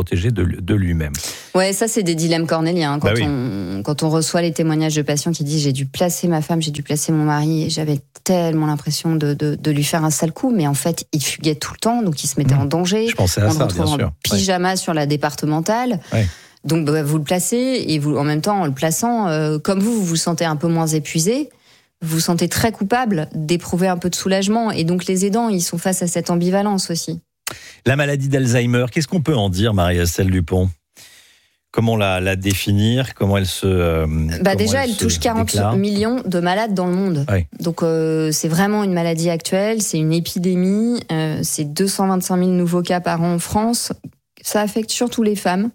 Ouais, ça c'est des dilemmes cornéliens. Quand on reçoit les témoignages de patients qui disent j'ai dû placer ma femme, j'ai dû placer mon mari, et j'avais tellement l'impression de lui faire un sale coup, mais en fait il fuguait tout le temps, donc il se mettait en danger. Je pensais à ça, bien sûr. En pyjama sur la départementale. Ouais. Donc vous le placez, et vous, en même temps en le plaçant, comme vous vous sentez un peu moins épuisé, vous vous sentez très coupable d'éprouver un peu de soulagement. Et donc les aidants, ils sont face à cette ambivalence aussi. La maladie d'Alzheimer, qu'est-ce qu'on peut en dire, Marie-Estelle Dupont ? Comment la définir ? Comment elle se elle touche 40 millions de malades dans le monde. Oui. Donc c'est vraiment une maladie actuelle, c'est une épidémie, c'est 225 000 nouveaux cas par an en France. Ça affecte surtout les femmes.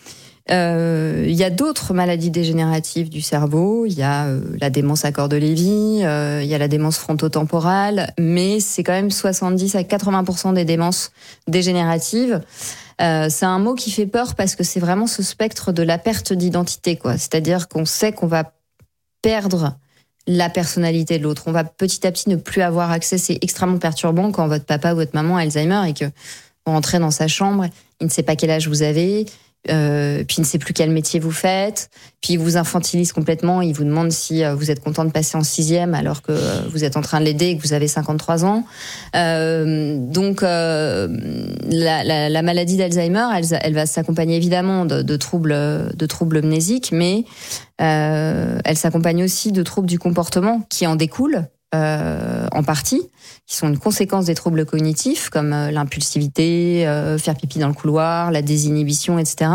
Il y a d'autres maladies dégénératives du cerveau, il y a la démence à corps de Lévy, il y a la démence frontotemporale, mais c'est quand même 70 à 80% des démences dégénératives. C'est un mot qui fait peur parce que c'est vraiment ce spectre de la perte d'identité, quoi. C'est-à-dire qu'on sait qu'on va perdre la personnalité de l'autre. On va petit à petit ne plus avoir accès. C'est extrêmement perturbant quand votre papa ou votre maman a Alzheimer et que vous rentrez dans sa chambre, il ne sait pas quel âge vous avez. Puis il ne sait plus quel métier vous faites, puis il vous infantilise complètement, il vous demande si vous êtes content de passer en 6e alors que vous êtes en train de l'aider et que vous avez 53 ans. Donc la maladie d'Alzheimer, elle va s'accompagner évidemment de troubles mnésiques, mais elle s'accompagne aussi de troubles du comportement qui en découlent. En partie, qui sont une conséquence des troubles cognitifs comme l'impulsivité, faire pipi dans le couloir, la désinhibition, etc.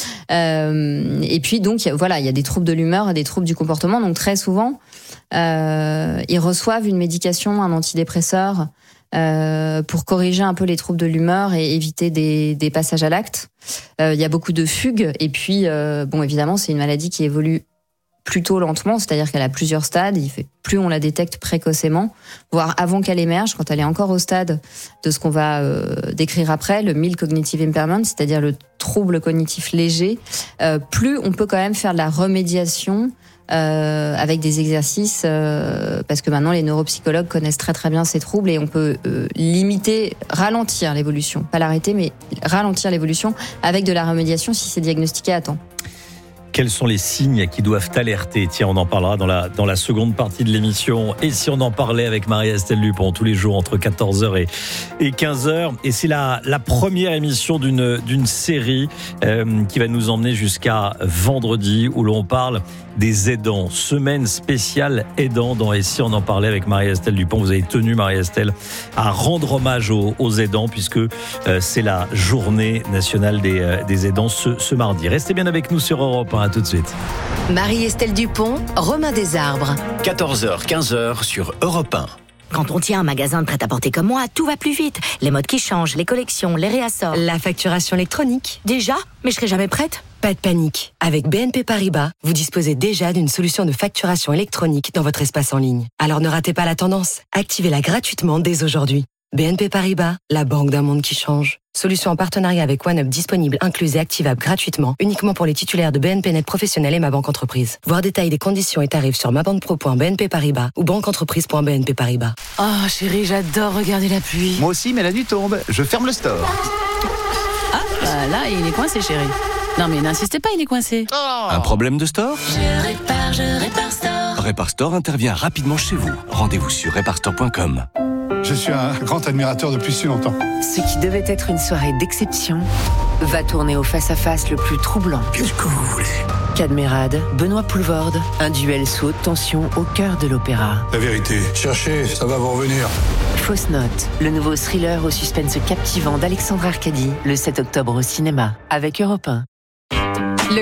Et puis donc il y a des troubles de l'humeur et des troubles du comportement. Donc très souvent, ils reçoivent une médication, un antidépresseur pour corriger un peu les troubles de l'humeur et éviter des passages à l'acte. Il y a beaucoup de fugues et puis évidemment c'est une maladie qui évolue plutôt lentement, c'est-à-dire qu'elle a plusieurs stades. Plus on la détecte précocement, voire avant qu'elle émerge, quand elle est encore au stade de ce qu'on va décrire après, le mild cognitive impairment, c'est-à-dire le trouble cognitif léger, plus on peut quand même faire de la remédiation avec des exercices, parce que maintenant les neuropsychologues connaissent très très bien ces troubles et on peut ralentir l'évolution, pas l'arrêter, mais ralentir l'évolution avec de la remédiation si c'est diagnostiqué à temps. Quels sont les signes qui doivent alerter ? Tiens, on en parlera dans la seconde partie de l'émission. Et si on en parlait avec Marie-Estelle Dupont tous les jours entre 14h et 15h. Et c'est la première émission d'une série qui va nous emmener jusqu'à vendredi où l'on parle des aidants. Semaine spéciale aidants dans Et si on en parlait avec Marie-Estelle Dupont. Vous avez tenu, Marie-Estelle, à rendre hommage aux aidants puisque c'est la journée nationale des aidants ce mardi. Restez bien avec nous sur Europe 1. À tout de suite. Marie-Estelle Dupont, Romain Desarbres. 14h, 15h sur Europe 1. Quand on tient un magasin de prêt-à-porter comme moi, tout va plus vite. Les modes qui changent, les collections, les réassorts. La facturation électronique. Déjà ? Mais je serai jamais prête. Pas de panique. Avec BNP Paribas, vous disposez déjà d'une solution de facturation électronique dans votre espace en ligne. Alors ne ratez pas la tendance. Activez-la gratuitement dès aujourd'hui. BNP Paribas, la banque d'un monde qui change. Solution en partenariat avec OneUp disponible, incluse et activable gratuitement, uniquement pour les titulaires de BNP Net Professionnel et Ma Banque Entreprise. Voir détails des conditions et tarifs sur mabanquepro.bnp Paribas ou banqueentreprise.bnp Paribas. Oh chérie, j'adore regarder la pluie. Moi aussi, mais la nuit tombe. Je ferme le store. Ah, bah là, il est coincé, chérie. Non mais n'insistez pas, il est coincé. Oh. Un problème de store ? Je répare store. Répare Store intervient rapidement chez vous. Rendez-vous sur reparestore.com. Je suis un grand admirateur depuis si longtemps. Ce qui devait être une soirée d'exception va tourner au face-à-face le plus troublant. Qu'est-ce que vous voulez ? Cadmerade, Benoît Poulvorde, un duel sous haute tension au cœur de l'opéra. La vérité, cherchez, ça va vous revenir. Fausse note, le nouveau thriller au suspense captivant d'Alexandre Arcadi, le 7 octobre au cinéma, avec Europe 1. Le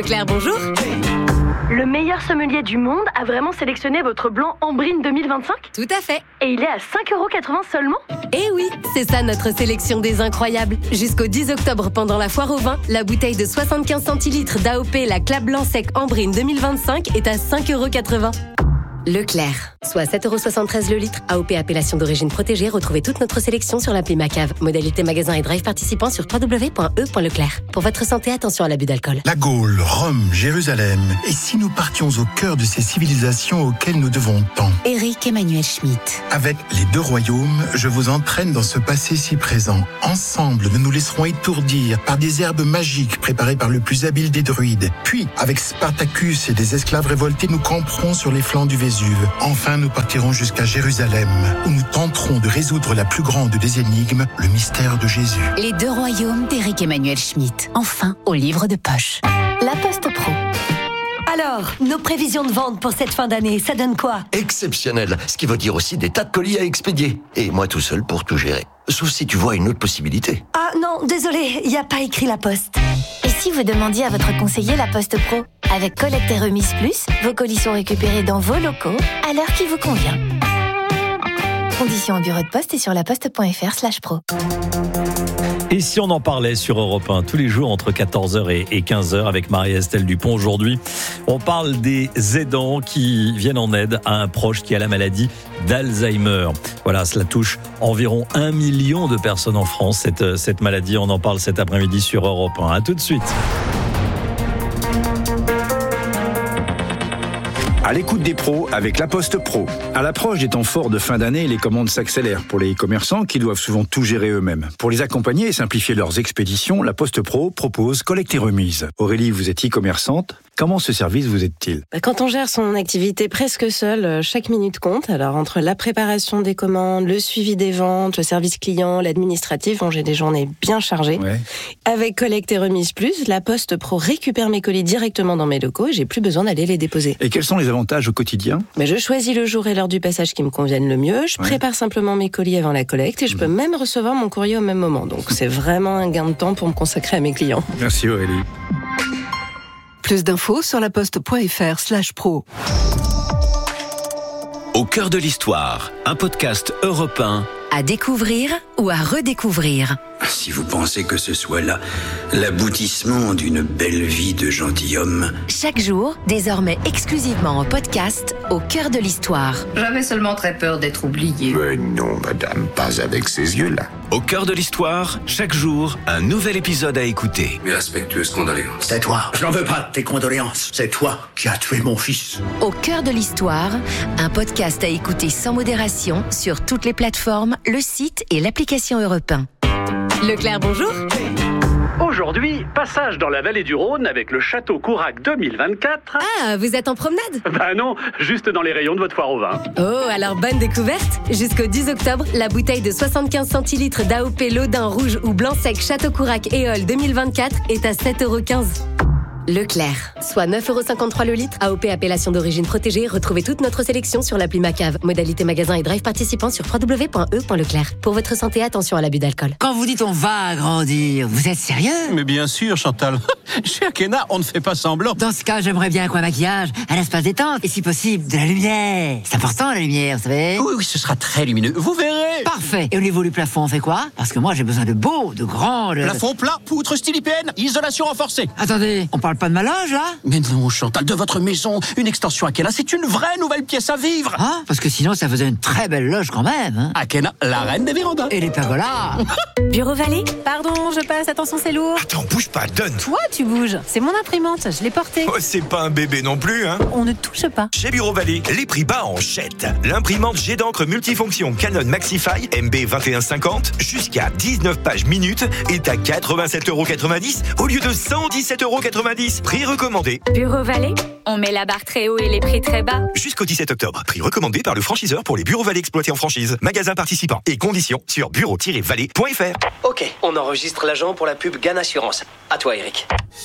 Leclerc, bonjour. Le meilleur sommelier du monde a vraiment sélectionné votre blanc Ambrine 2025 ? Tout à fait. Et il est à 5,80€ seulement ? Eh oui, c'est ça notre sélection des incroyables. Jusqu'au 10 octobre, pendant la foire au vin, la bouteille de 75 centilitres d'AOP La Clap Blanc Sec Ambrine 2025 est à 5,80€. Leclerc, soit 7,73€ le litre. AOP appellation d'origine protégée. Retrouvez toute notre sélection sur l'appli Macave. Modalité magasin et drive participants sur www.e.leclerc. Pour votre santé, attention à l'abus d'alcool. La Gaule, Rome, Jérusalem. Et si nous partions au cœur de ces civilisations auxquelles nous devons tant ? Éric Emmanuel Schmitt. Avec les deux royaumes, je vous entraîne dans ce passé si présent. Ensemble, nous nous laisserons étourdir par des herbes magiques préparées par le plus habile des druides. Puis, avec Spartacus et des esclaves révoltés, nous camperons sur les flancs du Vésuve. Enfin, nous partirons jusqu'à Jérusalem, où nous tenterons de résoudre la plus grande des énigmes, le mystère de Jésus. Les deux royaumes d'Éric Emmanuel Schmitt. Enfin, au livre de poche. La Poste Pro. Alors, nos prévisions de vente pour cette fin d'année, ça donne quoi ? Exceptionnel, ce qui veut dire aussi des tas de colis à expédier. Et moi tout seul pour tout gérer. Sauf si tu vois une autre possibilité. Ah non, désolé, il n'y a pas écrit La Poste. Et si vous demandiez à votre conseiller La Poste Pro ? Avec Collecte et Remise Plus, vos colis sont récupérés dans vos locaux à l'heure qui vous convient. Conditions au bureau de poste et sur laposte.fr/pro. Et si on en parlait sur Europe 1 tous les jours entre 14h et 15h avec Marie-Estelle Dupont. Aujourd'hui, on parle des aidants qui viennent en aide à un proche qui a la maladie d'Alzheimer. Voilà, cela touche environ 1 million de personnes en France, cette maladie. On en parle cet après-midi sur Europe 1. À tout de suite. À l'écoute des pros avec La Poste Pro. À l'approche des temps forts de fin d'année, les commandes s'accélèrent pour les commerçants qui doivent souvent tout gérer eux-mêmes. Pour les accompagner et simplifier leurs expéditions, La Poste Pro propose collecte et remise. Aurélie, vous êtes e-commerçante. Comment ce service vous aide-t-il ? Quand on gère son activité presque seul, chaque minute compte. Alors entre la préparation des commandes, le suivi des ventes, le service client, l'administratif, j'ai des journées bien chargées. Ouais. Avec Collecte et Remise Plus, La Poste Pro récupère mes colis directement dans mes locaux et j'ai plus besoin d'aller les déposer. Et quels sont les avantages au quotidien ? Je choisis le jour et l'heure du passage qui me conviennent le mieux. Je prépare simplement mes colis avant la collecte et je peux même recevoir mon courrier au même moment. Donc c'est vraiment un gain de temps pour me consacrer à mes clients. Merci Aurélie. Plus d'infos sur laposte.fr/pro. Au cœur de l'histoire, un podcast Europe 1. À découvrir ou à redécouvrir. Si vous pensez que ce soit là l'aboutissement d'une belle vie de gentilhomme. Chaque jour, désormais exclusivement en podcast, au cœur de l'histoire. J'avais seulement très peur d'être oublié. Mais non, madame, pas avec ces yeux-là. Au cœur de l'histoire, chaque jour, un nouvel épisode à écouter. Mes respectueuses condoléances. C'est toi. Je n'en veux pas de tes condoléances. C'est toi qui as tué mon fils. Au cœur de l'histoire, un podcast à écouter sans modération sur toutes les plateformes, le site et l'application Europe 1. Leclerc, bonjour. Aujourd'hui, passage dans la vallée du Rhône avec le Château Courac 2024. Ah, vous êtes en promenade ? Bah non, juste dans les rayons de votre foire au vin. Oh, alors bonne découverte. Jusqu'au 10 octobre, la bouteille de 75 centilitres d'AOP Lodin rouge ou blanc sec Château Courac Éole 2024 est à 7,15€. Leclerc, soit 9,53€ le litre. AOP appellation d'origine protégée. Retrouvez toute notre sélection sur l'appli Macave. Modalité magasin et drive participants sur www.e.leclerc. Pour votre santé, attention à l'abus d'alcool. Quand vous dites on va grandir, vous êtes sérieux ? Mais bien sûr, Chantal. Chez Akena, on ne fait pas semblant. Dans ce cas, j'aimerais bien un maquillage, un espace détente et si possible, de la lumière. C'est important la lumière, vous savez ? Oui, ce sera très lumineux. Vous verrez. Parfait. Et au niveau du plafond, on fait quoi ? Parce que moi, j'ai besoin de beau, de grand... Plafond plat, poutre style IPN, isolation renforcée. Attendez, on parle pas de ma loge, là ? Mais non, Chantal, de votre maison, une extension Akena, c'est une vraie nouvelle pièce à vivre. Ah, parce que sinon, ça faisait une très belle loge quand même. Hein. Akena, la reine des vérandas. Et les pergolas. Bureau Vallée ? Pardon, je passe, attention, c'est lourd. Attends, bouge pas, donne. Toi, tu bouges. C'est mon imprimante, je l'ai portée. Oh, c'est pas un bébé non plus, hein. On ne touche pas. Chez Bureau Vallée, les prix bas en jette. L'imprimante jet d'encre multifonction Canon Maxify MB 2150 jusqu'à 19 pages minutes est à 87,90€ au lieu de 117,90€. Prix recommandé. Bureau Vallée, on met la barre très haut et les prix très bas. Jusqu'au 17 octobre. Prix recommandé par le franchiseur pour les Bureaux Vallée exploités en franchise. Magasin participant et conditions sur bureau-vallée.fr. Ok, on enregistre l'agent pour la pub GAN Assurance. À toi, Eric.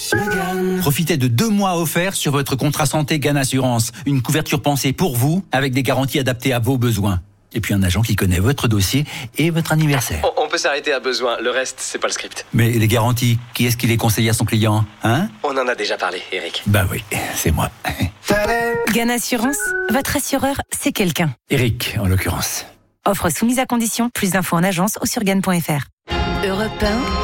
Profitez de 2 mois offerts sur votre contrat santé GAN Assurance. Une couverture pensée pour vous, avec des garanties adaptées à vos besoins. Et puis un agent qui connaît votre dossier et votre anniversaire. On peut s'arrêter à besoin, le reste, c'est pas le script. Mais les garanties, qui est-ce qui les conseille à son client, hein? On en a déjà parlé, Eric. Bah oui, c'est moi. GAN Assurance, votre assureur, c'est quelqu'un. Eric, en l'occurrence. Offre soumise à condition, plus d'infos en agence ou sur GAN.fr. Europe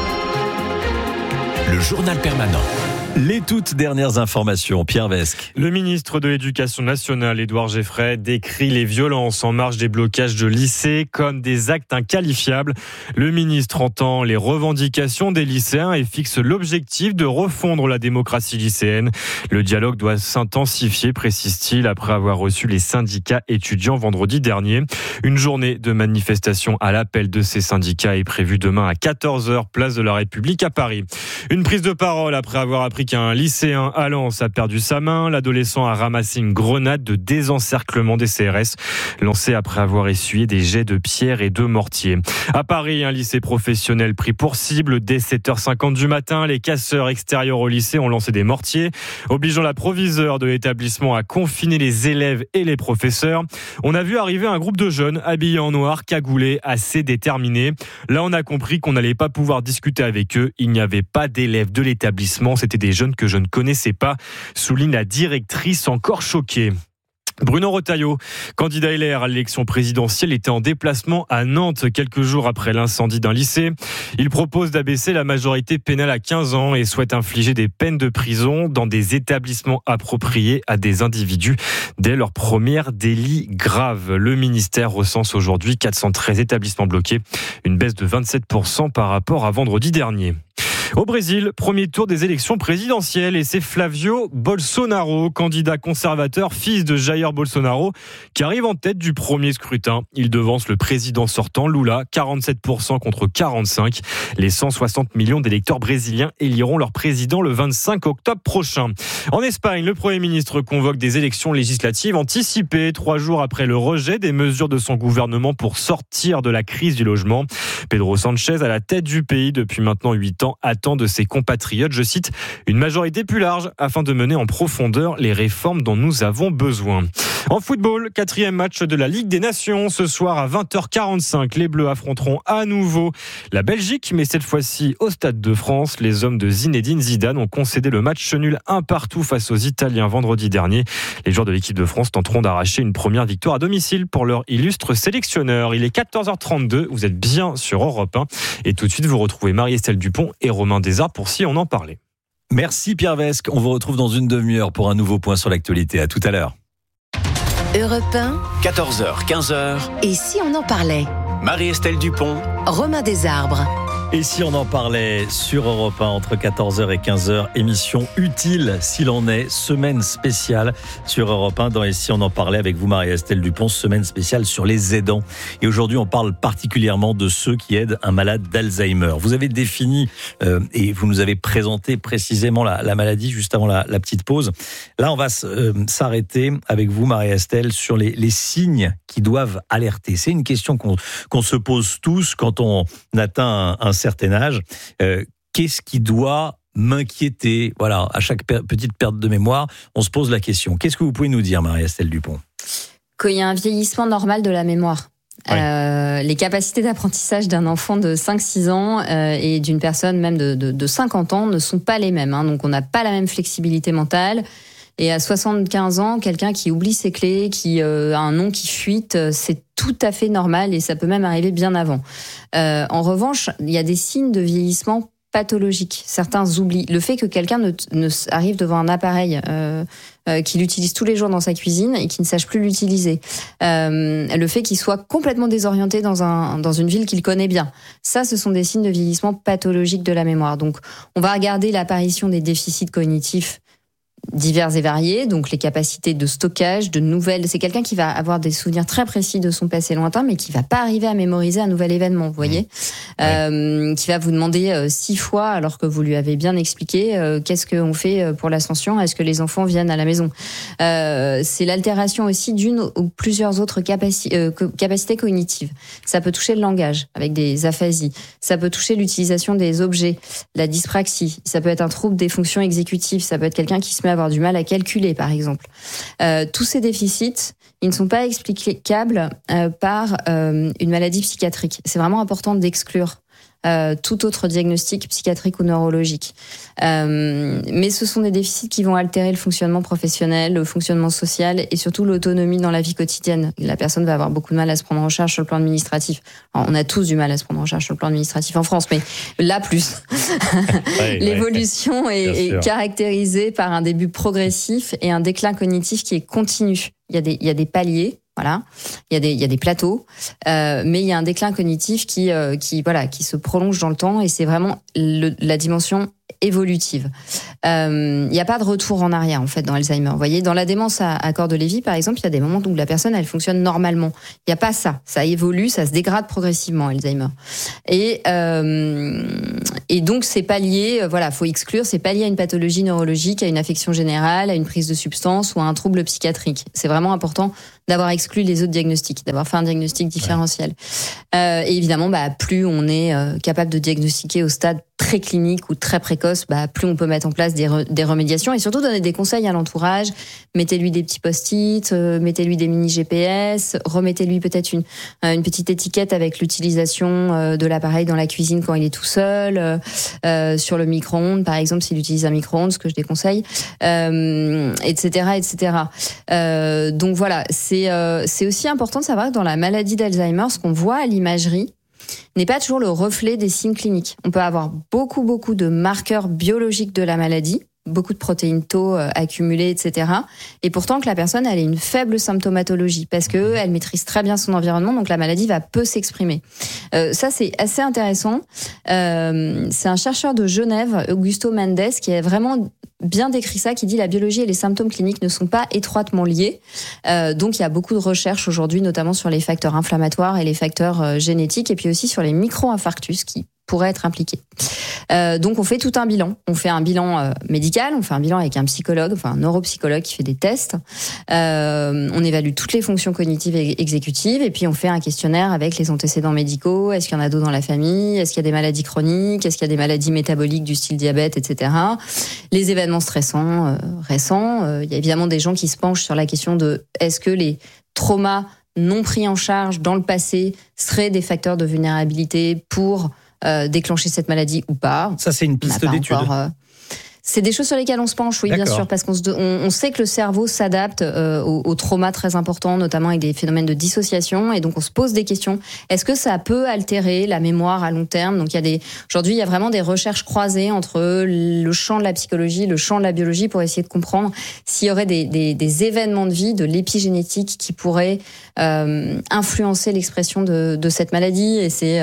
1. Le journal permanent. Les toutes dernières informations, Pierre Vesque. Le ministre de l'Éducation nationale, Édouard Geoffrey, décrit les violences en marge des blocages de lycées comme des actes inqualifiables. Le ministre entend les revendications des lycéens et fixe l'objectif de refondre la démocratie lycéenne. Le dialogue doit s'intensifier, précise-t-il, après avoir reçu les syndicats étudiants vendredi dernier. Une journée de manifestation à l'appel de ces syndicats est prévue demain à 14h, place de la République à Paris. Une prise de parole après avoir appris qu'un lycéen à Lens a perdu sa main. L'adolescent a ramassé une grenade de désencerclement des CRS, lancée après avoir essuyé des jets de pierre et de mortier. À Paris, un lycée professionnel pris pour cible. Dès 7h50 du matin, les casseurs extérieurs au lycée ont lancé des mortiers, obligeant la proviseure de l'établissement à confiner les élèves et les professeurs. On a vu arriver un groupe de jeunes habillés en noir, cagoulés, assez déterminés. Là, on a compris qu'on n'allait pas pouvoir discuter avec eux. Il n'y avait pas d'élèves de l'établissement, c'était des jeunes que je ne connaissais pas, souligne la directrice encore choquée. Bruno Retailleau, candidat LR à l'élection présidentielle, était en déplacement à Nantes quelques jours après l'incendie d'un lycée. Il propose d'abaisser la majorité pénale à 15 ans et souhaite infliger des peines de prison dans des établissements appropriés à des individus dès leur premier délit grave. Le ministère recense aujourd'hui 413 établissements bloqués, une baisse de 27% par rapport à vendredi dernier. Au Brésil, premier tour des élections présidentielles et c'est Flavio Bolsonaro, candidat conservateur, fils de Jair Bolsonaro, qui arrive en tête du premier scrutin. Il devance le président sortant, Lula, 47% contre 45%. Les 160 millions d'électeurs brésiliens éliront leur président le 25 octobre prochain. En Espagne, le Premier ministre convoque des élections législatives anticipées 3 jours après le rejet des mesures de son gouvernement pour sortir de la crise du logement. Pedro Sánchez, à la tête du pays depuis maintenant 8 ans, attend de ses compatriotes, je cite, une majorité plus large afin de mener en profondeur les réformes dont nous avons besoin. En football, 4e match de la Ligue des Nations. Ce soir à 20h45, les Bleus affronteront à nouveau la Belgique, mais cette fois-ci au Stade de France. Les hommes de Zinedine Zidane ont concédé le match nul 1-1 face aux Italiens vendredi dernier. Les joueurs de l'équipe de France tenteront d'arracher une première victoire à domicile pour leur illustre sélectionneur. Il est 14h32, vous êtes bien sur Europe 1 et tout de suite vous retrouvez Marie-Estelle Dupont et Romain Desarts pour Si on en parlait. Merci Pierre Vesque, on vous retrouve dans une demi-heure pour un nouveau point sur l'actualité. À tout à l'heure. Europe 1. 14h, 15h. Et si on en parlait? Marie-Estelle Dupont. Romain Desarbres. Et si on en parlait sur Europe 1 entre 14h et 15h, émission utile s'il en est, semaine spéciale sur Europe 1 dans Et si on en parlait avec vous Marie-Estelle Dupont, semaine spéciale sur les aidants. Et aujourd'hui on parle particulièrement de ceux qui aident un malade d'Alzheimer. Vous avez défini et vous nous avez présenté précisément la maladie juste avant la petite pause. Là on va s'arrêter avec vous Marie-Estelle sur les signes qui doivent alerter. C'est une question qu'on se pose tous quand on atteint un certain âge. Qu'est-ce qui doit m'inquiéter? Voilà, à chaque petite perte de mémoire, on se pose la question. Qu'est-ce que vous pouvez nous dire, Marie-Estelle Dupont? Qu'il y a un vieillissement normal de la mémoire. Ouais. Les capacités d'apprentissage d'un enfant de 5-6 ans et d'une personne même de 50 ans ne sont pas les mêmes. Donc on n'a pas la même flexibilité mentale. Et à 75 ans, quelqu'un qui oublie ses clés, qui a un nom qui fuite, c'est tout à fait normal et ça peut même arriver bien avant. En revanche, il y a des signes de vieillissement pathologiques. Certains oublient. Le fait que quelqu'un ne arrive devant un appareil qu'il utilise tous les jours dans sa cuisine et qu'il ne sache plus l'utiliser. Le fait qu'il soit complètement désorienté dans une ville qu'il connaît bien. Ça, ce sont des signes de vieillissement pathologique de la mémoire. Donc, on va regarder l'apparition des déficits cognitifs divers et variés, donc les capacités de stockage, de nouvelles. C'est quelqu'un qui va avoir des souvenirs très précis de son passé lointain, mais qui va pas arriver à mémoriser un nouvel événement, vous voyez, qui va vous demander 6 fois, alors que vous lui avez bien expliqué qu'est-ce qu'on fait pour l'ascension, est-ce que les enfants viennent à la maison. C'est l'altération aussi d'une ou plusieurs autres capacités cognitives. Ça peut toucher le langage, avec des aphasies. Ça peut toucher l'utilisation des objets, la dyspraxie. Ça peut être un trouble des fonctions exécutives. Ça peut être quelqu'un qui se met à avoir du mal à calculer, par exemple. Tous ces déficits, ils ne sont pas explicables par une maladie psychiatrique. C'est vraiment important d'exclure tout autre diagnostic psychiatrique ou neurologique. Mais ce sont des déficits qui vont altérer le fonctionnement professionnel, le fonctionnement social et surtout l'autonomie dans la vie quotidienne. La personne va avoir beaucoup de mal à se prendre en charge sur le plan administratif. Alors, on a tous du mal à se prendre en charge sur le plan administratif en France, mais là plus. L'évolution est caractérisée par un début progressif et un déclin cognitif qui est continu. Il y a des paliers. Voilà, il y a des plateaux, mais il y a un déclin cognitif qui se prolonge dans le temps et c'est vraiment la dimension évolutive. Il n'y a pas de retour en arrière en fait dans Alzheimer. Vous voyez, dans la démence à corps de Lévy par exemple, il y a des moments où la personne elle fonctionne normalement. Il n'y a pas ça, ça évolue, ça se dégrade progressivement Alzheimer. Et donc c'est pas lié, faut exclure, c'est pas lié à une pathologie neurologique, à une affection générale, à une prise de substance ou à un trouble psychiatrique. C'est vraiment important d'avoir exclu les autres diagnostics, d'avoir fait un diagnostic différentiel. Et évidemment, plus on est capable de diagnostiquer au stade très clinique ou très précoce, plus on peut mettre en place des remédiations et surtout donner des conseils à l'entourage. Mettez-lui des petits post-it, mettez-lui des mini GPS, remettez-lui peut-être une petite étiquette avec l'utilisation de l'appareil dans la cuisine quand il est tout seul, sur le micro-ondes par exemple s'il utilise un micro-ondes, ce que je déconseille, etc. Donc voilà, c'est aussi important de savoir que dans la maladie d'Alzheimer, ce qu'on voit à l'imagerie n'est pas toujours le reflet des signes cliniques. On peut avoir beaucoup de marqueurs biologiques de la maladie, beaucoup de protéines tau accumulées, etc. Et pourtant que la personne elle ait une faible symptomatologie parce que elle maîtrise très bien son environnement, donc la maladie va peu s'exprimer. Ça c'est assez intéressant. C'est un chercheur de Genève, Augusto Mendes, qui a vraiment bien décrit ça, qui dit la biologie et les symptômes cliniques ne sont pas étroitement liés. Donc il y a beaucoup de recherches aujourd'hui, notamment sur les facteurs inflammatoires et les facteurs génétiques, et puis aussi sur les micro-infarctus qui pourraient être impliqués. Donc on fait tout un bilan. On fait un bilan médical, on fait un bilan avec un psychologue, un neuropsychologue qui fait des tests. On évalue toutes les fonctions cognitives et exécutives, et puis on fait un questionnaire avec les antécédents médicaux. Est-ce qu'il y en a d'autres dans la famille? Est-ce qu'il y a des maladies chroniques? Est-ce qu'il y a des maladies métaboliques du style diabète, etc. Les événements stressants récents. Il y a évidemment des gens qui se penchent sur la question de est-ce que les traumas non pris en charge dans le passé seraient des facteurs de vulnérabilité pour déclencher cette maladie ou pas. Ça, c'est une piste d'étude. C'est des choses sur lesquelles on se penche, oui, bien sûr, parce qu'on sait que le cerveau s'adapte aux traumas très importants, notamment avec des phénomènes de dissociation, et donc on se pose des questions. Est-ce que ça peut altérer la mémoire à long terme? Donc aujourd'hui, il y a vraiment des recherches croisées entre le champ de la psychologie, le champ de la biologie, pour essayer de comprendre s'il y aurait des événements de vie, de l'épigénétique qui pourraient influencer l'expression de cette maladie,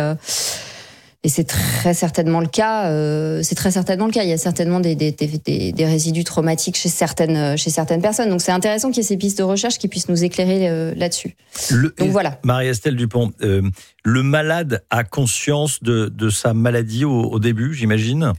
et c'est très certainement le cas. Il y a certainement des résidus traumatiques chez certaines personnes. Donc c'est intéressant qu'il y ait ces pistes de recherche qui puissent nous éclairer là-dessus. Donc voilà. Marie-Estelle Dupont, le malade a conscience de sa maladie au début, j'imagine.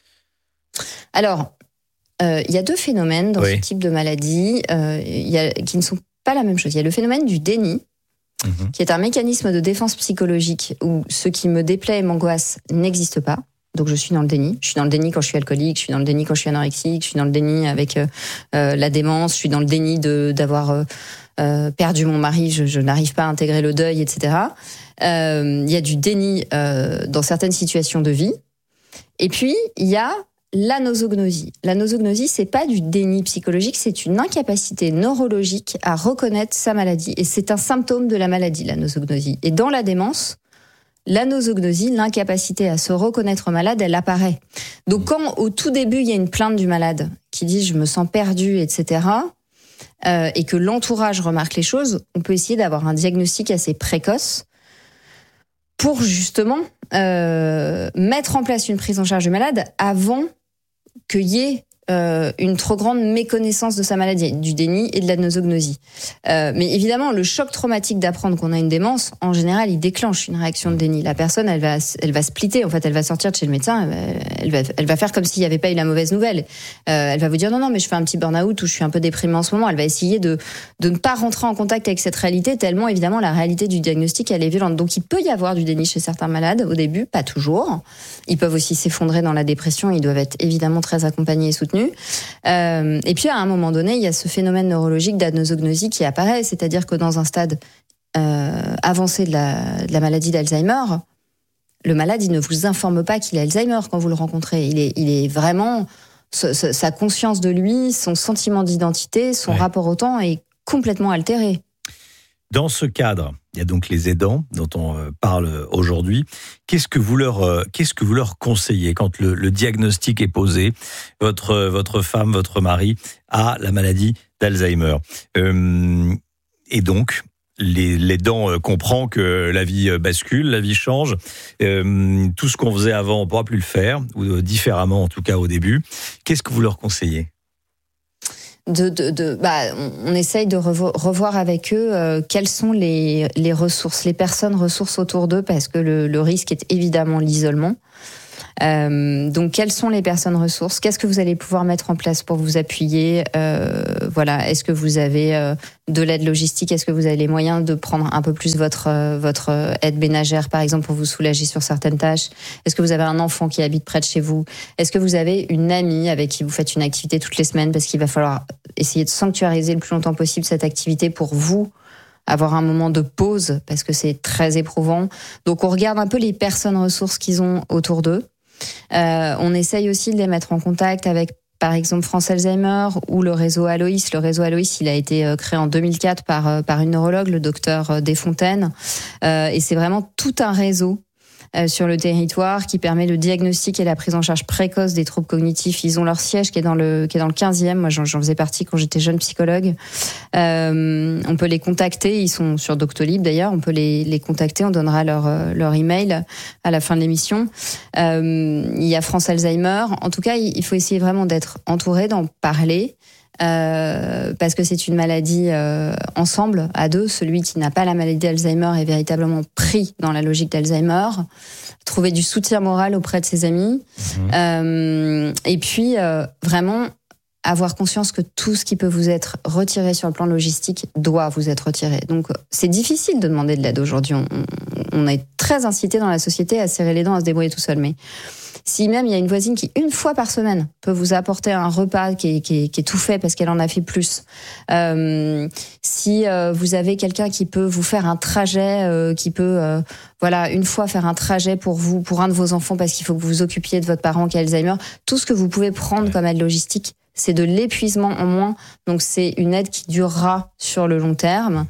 Alors, il y a deux phénomènes dans ce type de maladie qui ne sont pas la même chose. Il y a le phénomène du déni, qui est un mécanisme de défense psychologique où ce qui me déplaît et m'angoisse n'existe pas. Donc je suis dans le déni. Je suis dans le déni quand je suis alcoolique, je suis dans le déni quand je suis anorexique, je suis dans le déni avec la démence, je suis dans le déni d'avoir perdu mon mari, je n'arrive pas à intégrer le deuil, etc. Il y a du déni dans certaines situations de vie. Et puis, il y a la nosognosie. La nosognosie, c'est pas du déni psychologique, c'est une incapacité neurologique à reconnaître sa maladie. Et c'est un symptôme de la maladie, la nosognosie. Et dans la démence, la nosognosie, l'incapacité à se reconnaître malade, elle apparaît. Donc quand au tout début, il y a une plainte du malade qui dit « je me sens perdu », etc., et que l'entourage remarque les choses, on peut essayer d'avoir un diagnostic assez précoce pour justement mettre en place une prise en charge du malade avant qu'il y ait une trop grande méconnaissance de sa maladie, du déni et de la nosognosie. Mais évidemment, le choc traumatique d'apprendre qu'on a une démence, en général, il déclenche une réaction de déni. La personne, elle va splitter. En fait, elle va sortir de chez le médecin. Elle va faire comme s'il n'y avait pas eu la mauvaise nouvelle. Elle va vous dire non, mais je fais un petit burn-out ou je suis un peu déprimée en ce moment. Elle va essayer de ne pas rentrer en contact avec cette réalité tellement, évidemment, la réalité du diagnostic, elle est violente. Donc, il peut y avoir du déni chez certains malades au début, pas toujours. Ils peuvent aussi s'effondrer dans la dépression. Ils doivent être évidemment très accompagnés et soutenus. soutenu. Et puis à un moment donné, il y a ce phénomène neurologique d'anosognosie qui apparaît, c'est-à-dire que dans un stade avancé de la maladie d'Alzheimer, le malade, il ne vous informe pas qu'il a Alzheimer quand vous le rencontrez. Il est vraiment... sa conscience de lui, son sentiment d'identité, son rapport au temps est complètement altéré. Dans ce cadre, il y a donc les aidants dont on parle aujourd'hui. Qu'est-ce que vous leur conseillez quand le diagnostic est posé, votre femme, votre mari a la maladie d'Alzheimer, et donc l'aidant comprend que la vie bascule, la vie change, tout ce qu'on faisait avant, on ne pourra plus le faire, ou différemment en tout cas au début. Qu'est-ce que vous leur conseillez ? On essaye de revoir avec eux quelles sont les ressources, les personnes ressources autour d'eux, parce que le risque est évidemment l'isolement. Donc quelles sont les personnes ressources ? Qu'est-ce que vous allez pouvoir mettre en place pour vous appuyer ? Est-ce que vous avez de l'aide logistique ? Est-ce que vous avez les moyens de prendre un peu plus votre aide ménagère, par exemple, pour vous soulager sur certaines tâches ? Est-ce que vous avez un enfant qui habite près de chez vous ? Est-ce que vous avez une amie avec qui vous faites une activité toutes les semaines ? Parce qu'il va falloir essayer de sanctuariser le plus longtemps possible cette activité pour vous, avoir un moment de pause, parce que c'est très éprouvant. Donc on regarde un peu les personnes ressources qu'ils ont autour d'eux. On essaye aussi de les mettre en contact avec, par exemple, France Alzheimer ou le réseau Aloïs. Le réseau Aloïs, il a été créé en 2004 par une neurologue, le docteur Desfontaines. Et c'est vraiment tout un réseau sur le territoire qui permet le diagnostic et la prise en charge précoce des troubles cognitifs. Ils ont leur siège qui est dans le 15e. Moi, j'en faisais partie quand j'étais jeune psychologue. On peut les contacter. Ils sont sur Doctolib d'ailleurs. On peut les contacter. On donnera leur email à la fin de l'émission. Il y a France Alzheimer. En tout cas, il faut essayer vraiment d'être entouré, d'en parler. Parce que c'est une maladie ensemble, à deux. Celui qui n'a pas la maladie d'Alzheimer est véritablement pris dans la logique d'Alzheimer. Trouver du soutien moral auprès de ses amis. Et puis, vraiment avoir conscience que tout ce qui peut vous être retiré sur le plan logistique doit vous être retiré. Donc, c'est difficile de demander de l'aide aujourd'hui. On est très incité dans la société à serrer les dents, à se débrouiller tout seul. Mais si même il y a une voisine qui, une fois par semaine, peut vous apporter un repas qui est tout fait parce qu'elle en a fait plus, si vous avez quelqu'un qui peut vous faire un trajet, qui peut, une fois faire un trajet pour vous, pour un de vos enfants, parce qu'il faut que vous vous occupiez de votre parent qui a Alzheimer, tout ce que vous pouvez prendre comme aide logistique, c'est de l'épuisement en moins. Donc c'est une aide qui durera sur le long terme.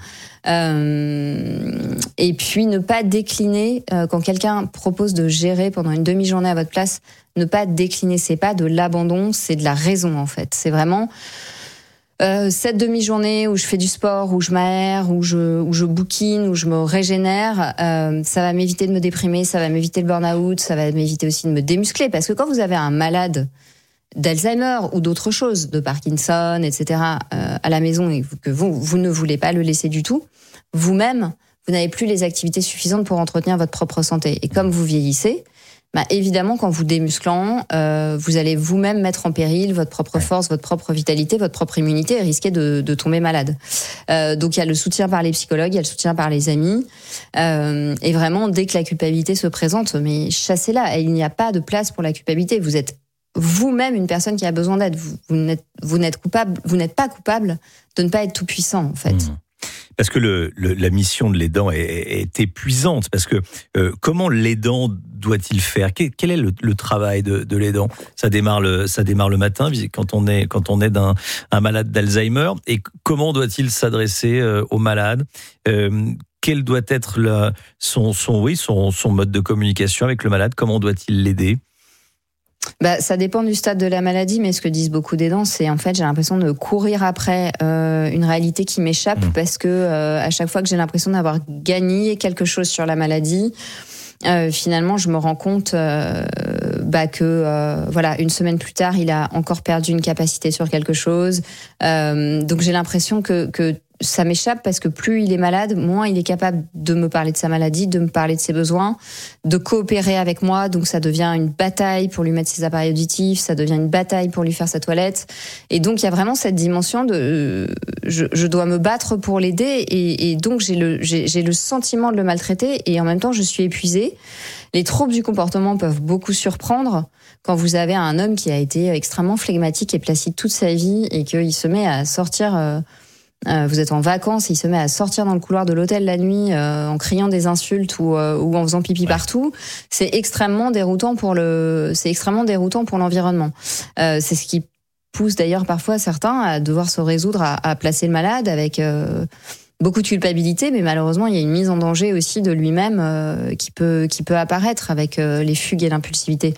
Et puis ne pas décliner quand quelqu'un propose de gérer pendant une demi-journée à votre place, ne pas décliner, c'est pas de l'abandon, c'est de la raison en fait. C'est vraiment cette demi-journée où je fais du sport, où je m'aère, où je bouquine, où je me régénère, ça va m'éviter de me déprimer, ça va m'éviter le burn-out, ça va m'éviter aussi de me démuscler, parce que quand vous avez un malade d'Alzheimer ou d'autres choses, de Parkinson, etc., à la maison, et que vous ne voulez pas le laisser du tout, vous-même, vous n'avez plus les activités suffisantes pour entretenir votre propre santé. Et comme vous vieillissez, évidemment, qu'en vous démusclant, vous allez vous-même mettre en péril votre propre force, votre propre vitalité, votre propre immunité et risquer de tomber malade. Donc il y a le soutien par les psychologues, il y a le soutien par les amis. Et vraiment, dès que la culpabilité se présente, mais chassez-la. Et il n'y a pas de place pour la culpabilité. Vous êtes vous-même une personne qui a besoin d'aide. Vous n'êtes pas coupable de ne pas être tout puissant, en fait. Parce que la mission de l'aidant est épuisante. Parce que comment l'aidant doit-il faire ? Quel est le travail de l'aidant ? Ça démarre le matin quand on est un malade d'Alzheimer. Et comment doit-il s'adresser au malade ? Quel doit être son mode de communication avec le malade ? Comment doit-il l'aider ? Ça dépend du stade de la maladie, mais ce que disent beaucoup d'aidants, c'est en fait j'ai l'impression de courir après une réalité qui m'échappe, parce que à chaque fois que j'ai l'impression d'avoir gagné quelque chose sur la maladie, finalement je me rends compte que une semaine plus tard il a encore perdu une capacité sur quelque chose. Donc j'ai l'impression que ça m'échappe parce que plus il est malade, moins il est capable de me parler de sa maladie, de me parler de ses besoins, de coopérer avec moi. Donc ça devient une bataille pour lui mettre ses appareils auditifs, ça devient une bataille pour lui faire sa toilette. Et donc il y a vraiment cette dimension de je dois me battre pour l'aider et donc j'ai le sentiment de le maltraiter et en même temps je suis épuisée. Les troubles du comportement peuvent beaucoup surprendre quand vous avez un homme qui a été extrêmement flegmatique et placide toute sa vie et qu'il se met à sortir... vous êtes en vacances, il se met à sortir dans le couloir de l'hôtel la nuit en criant des insultes ou en faisant pipi partout. C'est extrêmement déroutant pour l'environnement. C'est ce qui pousse d'ailleurs parfois certains à devoir se résoudre à placer le malade avec beaucoup de culpabilité, mais malheureusement il y a une mise en danger aussi de lui-même qui peut apparaître avec les fugues et l'impulsivité.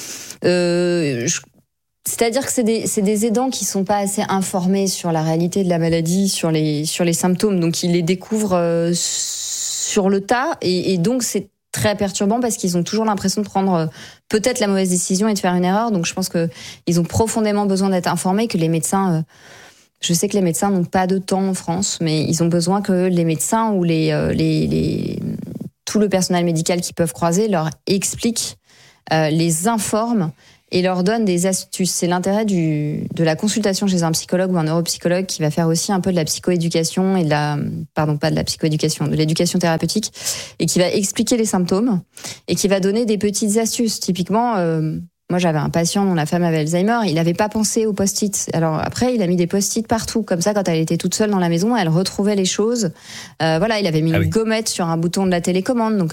C'est-à-dire que c'est des aidants qui sont pas assez informés sur la réalité de la maladie, sur les symptômes, donc ils les découvrent sur le tas et donc c'est très perturbant parce qu'ils ont toujours l'impression de prendre peut-être la mauvaise décision et de faire une erreur. Donc je pense que ils ont profondément besoin d'être informés, que les médecins je sais que les médecins n'ont pas de temps en France, mais ils ont besoin que les médecins ou tout le personnel médical qu'ils peuvent croiser leur expliquent, les informent et leur donne des astuces. C'est l'intérêt de la consultation chez un psychologue ou un neuropsychologue qui va faire aussi un peu de la psychoéducation et de l'éducation thérapeutique et qui va expliquer les symptômes et qui va donner des petites astuces. Typiquement, moi j'avais un patient dont la femme avait Alzheimer, il n'avait pas pensé aux post-it. Alors après, il a mis des post-it partout. Comme ça, quand elle était toute seule dans la maison, elle retrouvait les choses. Il avait mis une gommette sur un bouton de la télécommande. Donc